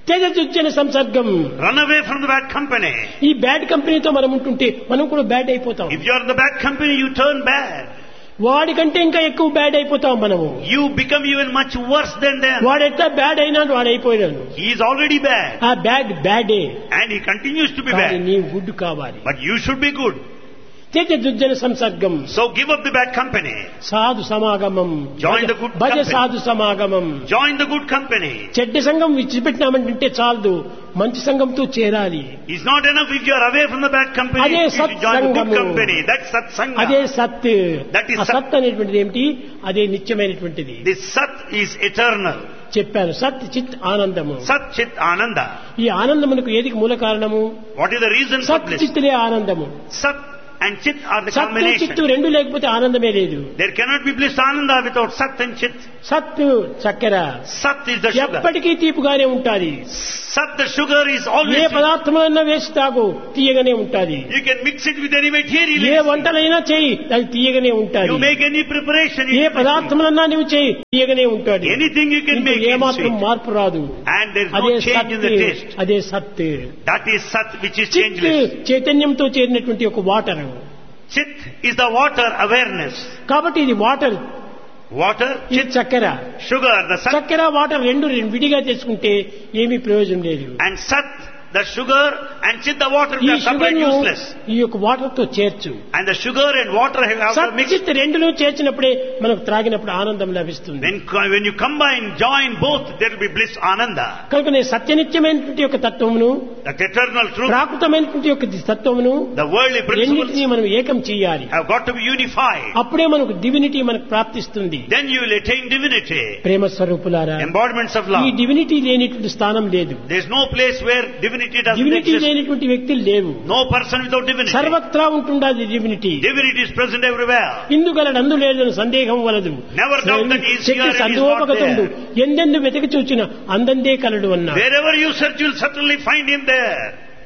త్యజత్యుజ్జన సంసర్గం. Run away from the bad company. ఈ bad కంపెనీతో మనం ఉంటుంటే మనం కూడా బ్యాడ్ అయిపోతాం. If you are in the bad company, you turn bad. వాడికంటే ఇంకా ఎక్కువ బ్యాడ్ అయిపోతాం మనము. You become even much worse than them. వాడు ఎట్లా బ్యాడ్ అయినాడు వాడు అయిపోయినాడు. He is already bad. ఆ bad బ్యాడే. And he continues to be కానీ bad. నీ గుడ్ కావాలి. But you should be good. త్యజత్యుజ్జన సంసర్గం. So give up the bad company. సాధు సమాగమం. Join the good Bhaja company. సాధు సమాగమం. Join the good company. చెడ్డ సంఘం విడిచిపెట్టినామంటే చాలదు, మంచి సంఘంతో చేరాలి. It's not enough if you are away from the bad company. అదే You should join the good సత్సంగము. company. That's satsanga. అదే సత్. That is ఆ sat. సత్ అనేటువంటిది ఏమిటి? అదే నిత్యమైనటువంటిది. This sat is eternal. చెప్పాను, సత్ చిత్ ఆనందము. Sat chit ananda. ఈ ఆనందమునకు ఏదికి మూల కారణము? What is the reason for సత్ bliss? చిత్తులే ఆనందము. Sat and chit are the సత్తు చిత్తు combination. రెండు లేకపోతే ఆనందమే లేదు. There cannot be bliss ananda without sat and chit. సత్తు చక్కెర Sat is the sugar. ఎప్పటికీ తీపుగానే ఉంటాది. Sat, the sugar, is A always sweet. పదార్థమైనా వేసి తాగు తీయగానే ఉంటాది. You can mix it with any material. ఏ వంటలైనా చేయి అది తీయగానే ఉంటాది. You make any preparation. A it will be పదార్థములన్నా నువ్వు చేయి తీయగానే ఉంటాది. sweet. Anything you can make A it మాత్రం sweet. మార్పు రాదు. And there is అదే no change in the సత్. taste. అదే సత్. That is sat, which is చిత్ changeless. చైతన్యంతో చేరినటువంటి ఒక water. Chit is the water awareness. కాబట్టి ఇది వాటర్, Water, ఇది chit, చక్కెర. sugar, the sat. చక్కెర వాటర్ రెండు రెండు విడిగా చేసుకుంటే ఏమీ ప్రయోజనం లేదు. And sat, the sugar, and chit, the water, ఈ they are separate, sugar useless. ఈ యొక్క వాటర్ తో చేర్చు. And the sugar and water have also mixed. సచ్చిత్ రెండును చేర్చినప్పుడే మనకు త్రాగినప్పుడు ఆనందం లభిస్తుంది. When, when you combine, join both, there will be bliss ananda. కనుక నేను సత్యనిత్యమైనటువంటి యొక్క తత్వమును, That eternal truth, ప్రాకృతమైనటువంటి యొక్క తత్వమును the worldly రెండింటినీ principles మనం ఏకం చేయాలి. have got to be unified. అప్పుడే మనకు డివినిటీ మనకు ప్రాప్తిస్తుంది. Then you will attain divinity. ప్రేమ స్వరూపులారా, Embodiments of ఈ love. డివినిటీ లేనిటువంటి స్థానం లేదు. There is no place where divinity doesn't divinity exist. లేనిటువంటి వ్యక్తులు లేవు. No person without divinity. సర్వత్రా ఉంటుండాది divinity. Divinity is present everywhere. ఇందుగలడు అందు లేదని సందేహం వలదు. Never doubt that he is here and he is not సందోపగతుండు there. ఎందెందు వెతికి చూచిన అందందే కలడు అన్నా. Wherever you search, you will certainly find him there.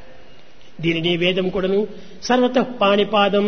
దీనిని వేదం కూడాను సర్వతః పాణిపాదం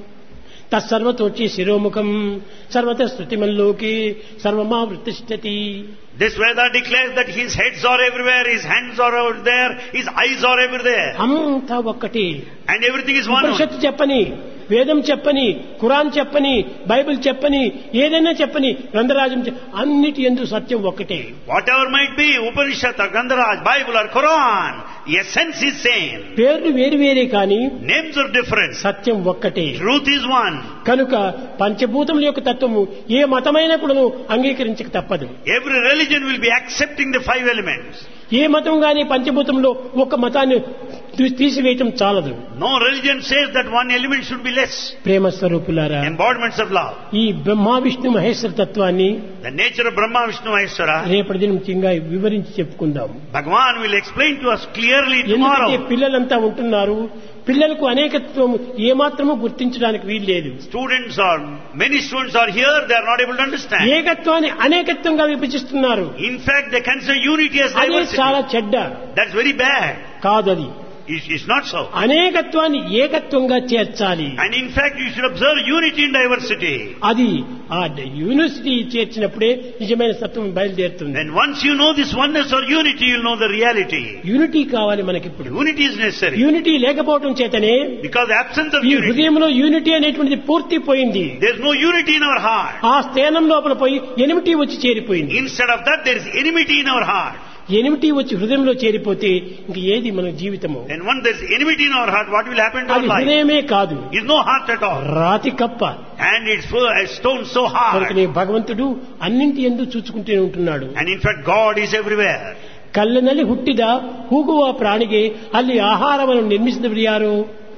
తత్సర్వతోచి శిరోముఖం సర్వత శ్రుతిమల్లోకి సర్వమావృతిష్టతి. This Veda declares that his heads are everywhere, his hands are over there, his eyes are everywhere. అంతా ఒక్కటి. And everything is one. ఉపనిషత్తు చెప్పని, వేదం చెప్పని, ఖురాన్ చెప్పని, బైబిల్ చెప్పని, ఏదైనా చెప్పని, గ్రంథరాజం చెప్ప- అన్నిటి యందు సత్యం ఒక్కటే. Whatever might be, Upanishad or Gandharaj, Bible or Quran, the essence is same. పేర్లు వేరు వేరే కానీ Names are different. సత్యం ఒక్కటే. Truth is one. కనుక పంచభూతముల యొక్క తత్వము ఏ మతమైనా కూడాను అంగీకరించక తప్పదు. Every religion will be accepting the five elements. ఏ మతం గాని పంచభూతంలో ఒక మతాన్ని తీ- తీసివేయటం చాలదు. No religion says that one element should be less. ప్రేమ స్వరూపులారా, Embodiments of love. ఈ బ్రహ్మ విష్ణు మహేశ్వర తత్వాన్ని The nature of Brahma, Vishnu, Maheshwara, రేపటి దినం ముఖ్యంగా వివరించి చెప్పుకుందాం. Bhagavan will explain to us clearly ఎందుకంటే tomorrow. పిల్లలంతా ఉంటున్నారు, పిల్లలకు అనేకత్వం ఏమాత్రము గుర్తించడానికి వీల్లేదు. Students are, many students are here, they are not able to understand. ఏకత్వాన్ని అనేకత్వంగా విభజిస్తున్నారు. In fact, they consider unity as అదే diversity. చాలా చెడ్డ. That's very bad. కాదది. It's, it's not so. అనేకత్వాన్ని ఏకత్వంగా చేర్చాలి. And in fact, you should observe unity in diversity. అది ఆ university చేర్చినప్పుడే నిజమైన సత్వం బయలుదేరుతుంది. Then once you know this oneness or unity, you'll know the reality. Unity కావాలి మనకిప్పుడు. Unity is necessary. యూనిటీ లేకపోవటం చేతనే Because the absence of ఈ unity, హృదయంలో యూనిటీ అనేటువంటిది పూర్తి పోయింది. there's no unity in our heart. ఆ స్థానం లోపల పోయి ఎనిమిటీ వచ్చి చేరిపోయింది. Instead of that, there is enmity in our heart. Enmity వచ్చి హృదయంలో చేరిపోతే ఇంక ఏది మన జీవితము? And once there's enmity in our heart, what will happen to our అది life? హృదయమే కాదు, Is no heart at all. రాతి కప్ప. And it's full, a stone so కనుకనే hard. భగవంతుడు అన్నింటి యందు చూచుకుంటూనే ఉంటున్నాడు. And in fact, God is everywhere. ಕಲ್ಲಿನಲ್ಲಿ ಹುಟ್ಟಿದ ಹೂಗುವ ಪ್ರಾಣಿಗೆ ಅಲ್ಲಿ ಆಹಾರವನ್ನು ನಿರ್ಮಿಸಿದವರು ಯಾರು?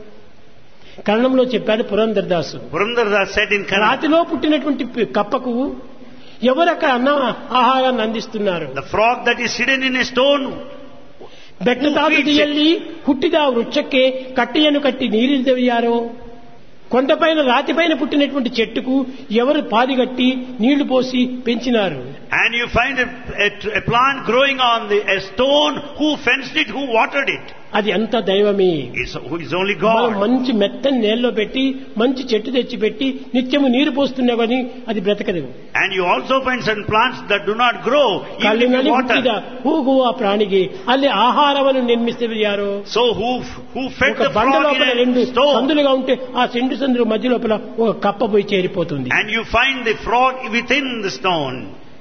కరణంలో చెప్పాడు Purandara Dasa. Purandaradas said in Kannada, రాతిలో పుట్టినటువంటి పి- కప్పకు ఎవరక అన్న ఆహారాన్ని అందిస్తున్నారు? the frog that is hidden in a stone, ಬೆಟ್ಟದಾಟದಿಯಲ್ಲಿ ಹುಟ್ಟಿದ ವೃಕ್ಷಕ್ಕೆ ಕಟ್ಟೆಯನ್ನು ಕಟ್ಟಿ ನೀರಿದ್ದವರು ಯಾರು? కొండపైన రాతిపైన పుట్టినటువంటి చెట్టుకు ఎవరు పాదిగట్టి నీళ్లు పోసి పెంచినారు? and you find a, a, a plant growing on the, a stone, who fenced it, who watered it? అది అంతా దైవమే. It's, it's only మనం God. మంచి మెత్తని నేలలో పెట్టి మంచి చెట్టు తెచ్చి పెట్టి నిత్యము నీరు పోస్తున్నా కానీ అది బ్రతకదు. And you also find certain plants that do not grow even ಕಲ್ಲಿನಲ್ಲಿ in ಹುಟ್ಟಿದ water. ಹೂಗುವ ಪ್ರಾಣಿಗೆ ಅಲ್ಲಿ ಆಹಾರವನ್ನು ನಿರ್ಮಿಸಿದವರು ಯಾರು? So who who fed ఒక the బండ frog లోపల in a రెండు stone? సందులుగా ఉంటే ఆ రెండు సందుల మధ్య లోపల ఒక కప్ప పోయి చేరిపోతుంది. And you find the frog within the stone.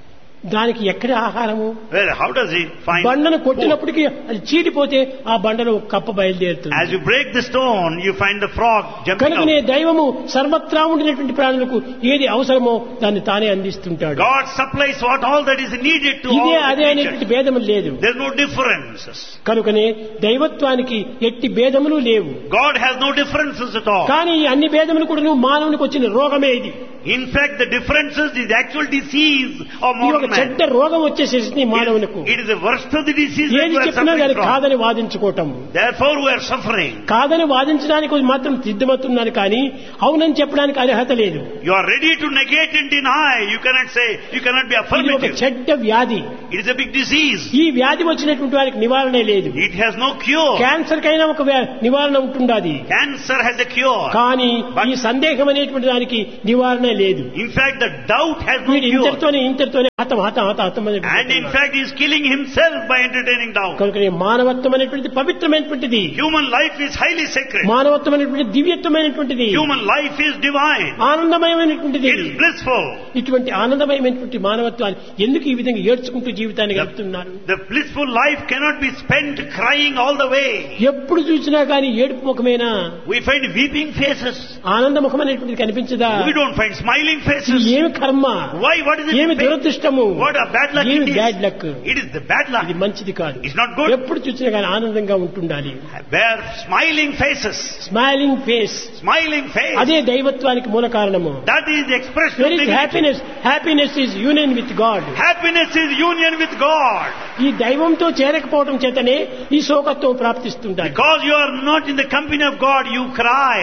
దానికి ఎక్కడ ఆహారము? Well, how does it find బండను food? కొట్టినప్పటికీ అది చీలిపోతే ఆ బండలో ఒక కప్ప బయలుదేరుతుంది. As you break the stone, you find the frog jumping కనుకనే out. దైవము సర్వత్రా ఉండినటువంటి ప్రాణులకు ఏది అవసరమో దాన్ని తానే అందిస్తుంటాడు. God supplies what all that is needed to ఇదే all అదే the అనేటువంటి creatures. భేదము లేదు. There's no differences. కనుకనే దైవత్వానికి ఎట్టి భేదములు లేవు. God has no differences at all. కానీ ఈ అన్ని భేదములు కూడా మానవునికి వచ్చిన రోగమే ఇది. In fact, the differences is the actual disease of ఇది ఒక modern man. చెడ్డ రోగం వచ్చేసేసి మానవునికి. It is the worst of the disease that ఏది we are చెప్పినా suffering దాన్ని from. కాదని వాదించుకోవటం. Therefore, we are suffering. కాదని వాదించడానికి మాత్రం సిద్ధమవుతున్నాను కానీ అవునని చెప్పడానికి అర్హత లేదు. You are ready to negate and deny. You cannot say, you cannot be ఇది ఒక affirmative. చెడ్డ వ్యాధి. It is a big disease. ఈ వ్యాధి వచ్చినటువంటి వారికి నివారణే లేదు. It has no cure. Cancer కైనా ఒక వ్యా- నివారణ ఉంటుండాది. Cancer has a cure. కానీ ఈ సందేహం అనేటువంటి దానికి నివారణే లేదు. In fact, the doubt has no వీడు cure. ఇంతటితోనే ఇంతటితోనే హతం హతం హతం హతం And in అనేటువంటి fact, he is killing himself by entertaining doubt. కనుక మానవత్వం అనేటువంటిది పవిత్రమైనటువంటిది. Human life is highly sacred. మానవత్వం అనేటువంటి దివ్యత్వమైనటువంటిది. Human life is divine. ఆనందమయమైనటువంటిది. It is blissful. ఇటువంటి ఆనందమయమైనటువంటి మానవత్వాన్ని ఎందుకు ఈ విధంగా ఏడ్చుకుంటూ జీవితాన్ని గడుపుతున్నారు? The blissful life cannot be spent crying all the way. ఎప్పుడు చూసినా కానీ ఏడుపు ముఖమేనా? We find weeping faces. ఆనంద ముఖం అనేటువంటిది కనిపించదా? We don't find smiling ఇది faces. ఏమి కర్మ? Why? What is it? ఏమి దురదృష్టము? What a bad luck ఏమి it is. Bad luck? It is the bad luck. ఇది మంచిది కాదు. It's not good. ఎప్పుడు చూసినా కానీ ఆనందంగా ఉంటుండాలి. Bear smiling faces. Smiling face Smiling face. అదే దైవత్వానికి మూల కారణము. That is the expression Where of is divinity. happiness? Happiness is union with God. Happiness is union with God. ఈ దైవంతో చేరకపోవడం చేతనే ఈ శోకత్వం ప్రాప్తిస్తుంటాయి. Because you are not in the company of God, you cry.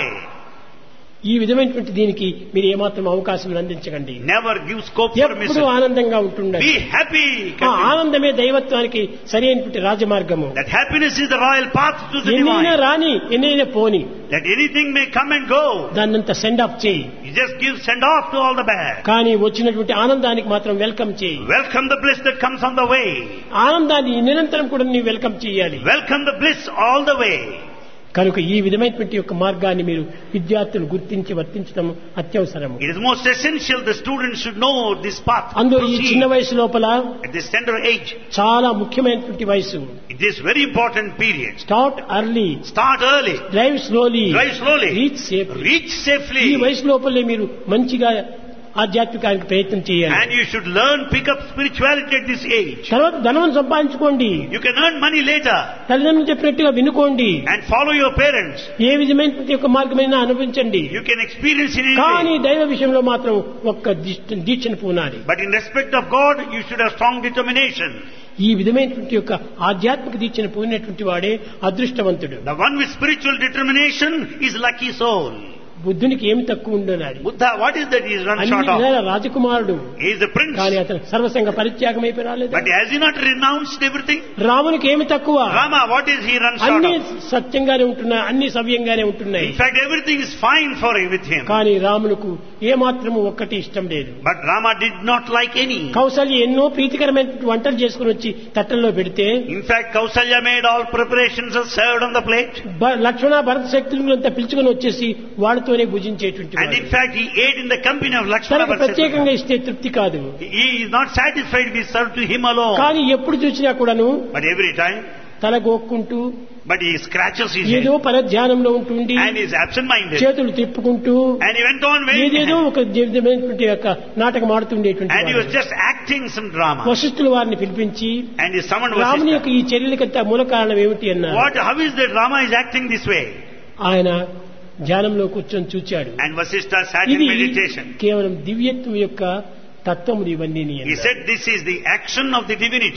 ఈ విధమైనటువంటి దీనికి మీరు ఏమాత్రం అవకాశం అందించకండి. Never give scope for ఎప్పుడు misery. ఆనందంగా ఉంటుండండి. Be happy. ఆ ఆనందమే దైవత్వానికి సరైనటువంటి రాజమార్గము. That happiness is the royal path to the ఎన్నైనా divine. రాని ఎన్నైనా పోని That anything may come and go. దాన్నంత send off చేయి. You just give send off to all the bad. కానీ వచ్చినటువంటి ఆనందానికి మాత్రం వెల్కమ్ చేయి. Welcome the bliss that comes on the way. ఆనందాన్ని నిరంతరం కూడా నీవు వెల్కమ్ చేయాలి. Welcome the bliss all the way. కనుక ఈ విధమైనటువంటి యొక్క మార్గాన్ని మీరు విద్యార్థులు గుర్తించి వర్తించడం అత్యవసరము. It is most essential the students should know this path. అందులో ఈ Proceed. చిన్న వయసు లోపల At this tender age, చాలా ముఖ్యమైనటువంటి వయసు. it is very important period. Start early, Start early. Drive slowly, Drive slowly. Reach safe. Reach safely. ఈ వయసు లోపలే మీరు మంచిగా ఆధ్యాత్మికానికి ప్రయత్నం చేయాలి. And you should learn, pick up spirituality at this age. తర్వాత ధనం సంపాదించుకోండి. You can earn money later తల్లిదండ్రులు చెప్పినట్టుగా వినుకోండి. and follow your parents. ఏ విధమైనటువంటి యొక్క మార్గమైనా అనుభవించండి. You can experience in any కానీ way. దైవ విషయంలో మాత్రం ఒక్క దీక్ష- దీక్షను పూనాలి. But in respect of God, you should have strong determination. ఈ విధమైనటువంటి యొక్క ఆధ్యాత్మిక దీక్షను పూనినటువంటి వాడే అదృష్టవంతుడు. The one with spiritual determination is lucky soul. బుద్ధునికి ఏమి తక్కువ ఉండదు. Buddha, what is that he is run అన్ని short of? విధాల రాజకుమారుడు. He is the prince. కానీ అతను సర్వసంగ పరిత్యాగం అయిపోయి రాలేదు. But has he not renounced everything? రామునికి ఏమి తక్కువ? Rama, what is he run short అన్ని of? సత్యంగానే ఉంటున్నాయి, అన్ని సవ్యంగానే ఉంటున్నాయి. In fact, everything is fine for him with him. కానీ రాములకు ఏ మాత్రము ఒక్కటి ఇష్టం లేదు. But Rama did not like any. Kaushalya ఎన్నో ప్రీతికరమైన వంటలు చేసుకుని వచ్చి తట్టల్లో పెడితే In fact, Kausalya made all preparations and served on the plate. భ- లక్ష్మణ భరత శక్తులంతా పిలుచుకొని వచ్చేసి వాళ్ళతోనే భుజించేటువంటి And in వాడు. fact, he ate in the company of Lakshmana. తనకు ప్రత్యేకంగా ఇస్తే తృప్తి కాదు. He is not satisfied with served to him alone. కానీ ఎప్పుడు చూసినా కూడాను But every time, తల గోక్కుంటూ but he scratches his ఏదో head పరధ్యానంలో ఉంటుండి and is absent-minded. చేతులు తిప్పుకుంటూ And he went on waving ఏదేదో hands. ఒక విధమైనటువంటి యొక్క నాటకం ఆడుతుండేటువంటి And he was వాడు. just acting some drama. వశిష్ఠుల వారిని పిలిపించి And he summoned రాముని Vasishtha. యొక్క ఈ చర్యలకంతా మూల కారణం ఏమిటి అన్నారు. What? How is that Rama is acting this way? ఆయన ధ్యానంలో కూర్చొని చూచాడు. And Vasishtha sat in ఇది meditation. కేవలం దివ్యత్వం యొక్క తత్వములు ఇవన్నీ He said, this is the action of the divinity.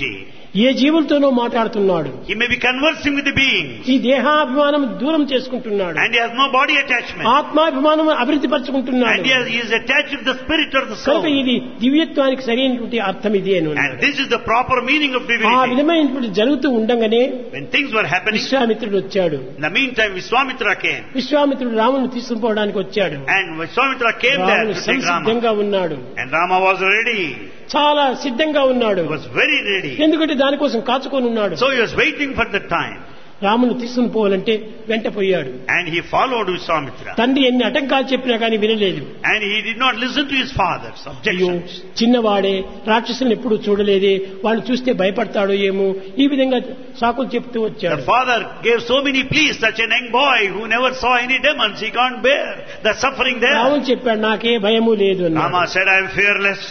ఏ జీవులతోనో మాట్లాడుతున్నాడు. He may be conversing with the beings. ఈ దేహాభిమానం దూరం చేసుకుంటున్నాడు. And he has no body attachment. ఆత్మాభిమానం అభివృద్ధి పరుచుకుంటున్నాడు. And he, has, he is attached to the spirit or the soul. కనుక ఇది దివ్యత్వానికి సరైనటువంటి అర్థం ఇది అని. And this is the proper meaning of ఆ divinity. విధమైనటువంటి జరుగుతూ ఉండగానే When things were happening, విశ్వామిత్రుడు వచ్చాడు. in the meantime Vishwamitra came. విశ్వామిత్రుడు రాముని తీసుకుపోవడానికి వచ్చాడు. And Vishwamitra came there రాముడు to take Rama. సిద్ధంగా ఉన్నాడు. And Rama was ready. చాలా సిద్ధంగా ఉన్నాడు. He was very ready. ఎందుకంటే దానికోసం కాచుకొని ఉన్నాడు. So he was waiting for the time. రాముని తీసుకుని పోవాలంటే వెంట పోయాడు. And he followed Vishwamitra. తండ్రి ఎన్ని అటంకాలు చెప్పినా కానీ వినలేదు. And he did not listen to his father's objections. చిన్నవాడే రాక్షసులను ఎప్పుడు చూడలేదే, వాళ్ళు చూస్తే భయపడతాడో ఏమో, ఈ విధంగా సాకులు చెప్తూ వచ్చాడు. The father gave so many pleas, such a young boy who never saw any demons, he can't bear the suffering there. రాముడు చెప్పాడు, నాకే భయము లేదు అన్నాడు. Rama said, I am fearless.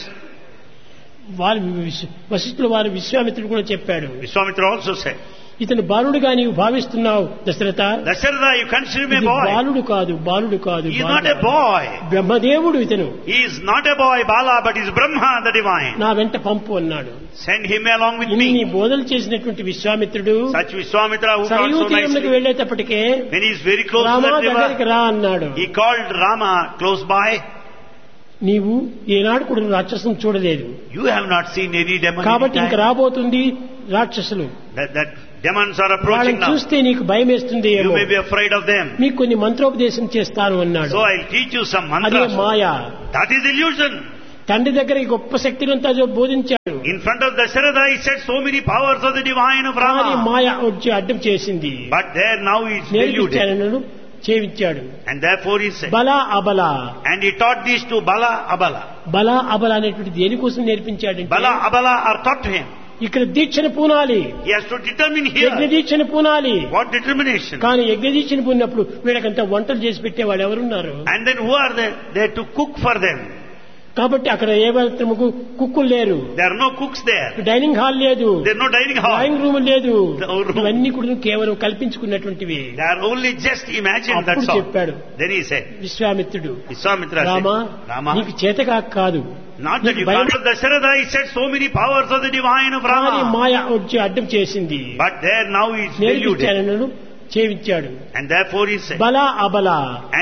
వారి వశిష్ఠులు వారి విశ్వామిత్రుడు కూడా చెప్పాడు. Vishwamitra also said, ఇతను బాలుడుగా నీవు భావిస్తున్నావు Dasharatha. Dasharatha, you consider him a ఇది boy. బాలుడు కాదు, బాలుడు కాదు, He is not a boy. బ్రహ్మదేవుడు ఇతను. He is not a boy, Bala, but he is Brahma, the divine. నా వెంట పంపు అన్నాడు. Send him along with ఇన్ని me. బోధలు చేసినటువంటి విశ్వామిత్రుడు Such Vishwamitra who taught Sarayu so తీరంలోకి nicely. వెళ్లేటప్పటికే When he is very close to Rama that దగ్గరికి river, రా అన్నాడు. he called Rama close by. నీవు ఏనాడు కూడా రాక్షసును చూడలేదు You have not seen any demon. కాబట్టి ఇంక anytime. రాబోతుంది రాక్షసులు. That, that demons are approaching వాళ్ళని now. చూస్తే నీకు భయం వేస్తుంది You ఏమో, may be afraid of them. మీకు కొన్ని మంత్రోపదేశం చేస్తాను అన్నాడు. So I'll teach you some అదే mantras. Maya. That is illusion. తండ్రి దగ్గర ఈ గొప్ప శక్తినంతా బోధించాడు. In front of Dasharatha he said so many powers of the divine of కానీ Rama. మాయ వచ్చి అడ్డం చేసింది. But there now he is deluded. నేర్పించాడు, చేయించాడు. And therefore he said. బల అబల. And he taught these to Bala, Abala. బల అబల అనేటువంటి దేనికోసం నేర్పించాడంటే Bala, Abala are taught to him. ఇక్కడ దీక్షను పూనాలి, He has to determine యజ్ఞ here. దీక్షను పూనాలి. What determination? కానీ యజ్ఞ దీక్షను పూనినప్పుడు వీళ్ళకంతా వంటలు చేసి పెట్టేవాళ్ళు ఎవరున్నారు? And then who are they? They to cook for them. కాబట్టి అక్కడ ఏ మాత్రముకు కుక్కులు లేరు, There are no cooks there. Dining hall లేదు, There are no dining hall. Drawing room లేదు. No room. ఇవన్నీ కూడా కేవలం కల్పించుకున్నటువంటివి. They are only just imagined, అప్పుడు that's all. చెప్పాడు Then he said, విశ్వామిత్రుడు, Vishwamitra రామా said, Rama, నీకు చేతగా కాదు, not that you can't. Dasharatha he said so many powers of the divine of కానీ Rama. మాయ వచ్చి అడ్డం చేసింది. But there now he is deluded. నేర్పించాడు, చేయించాడు. And therefore he said. బల అబల.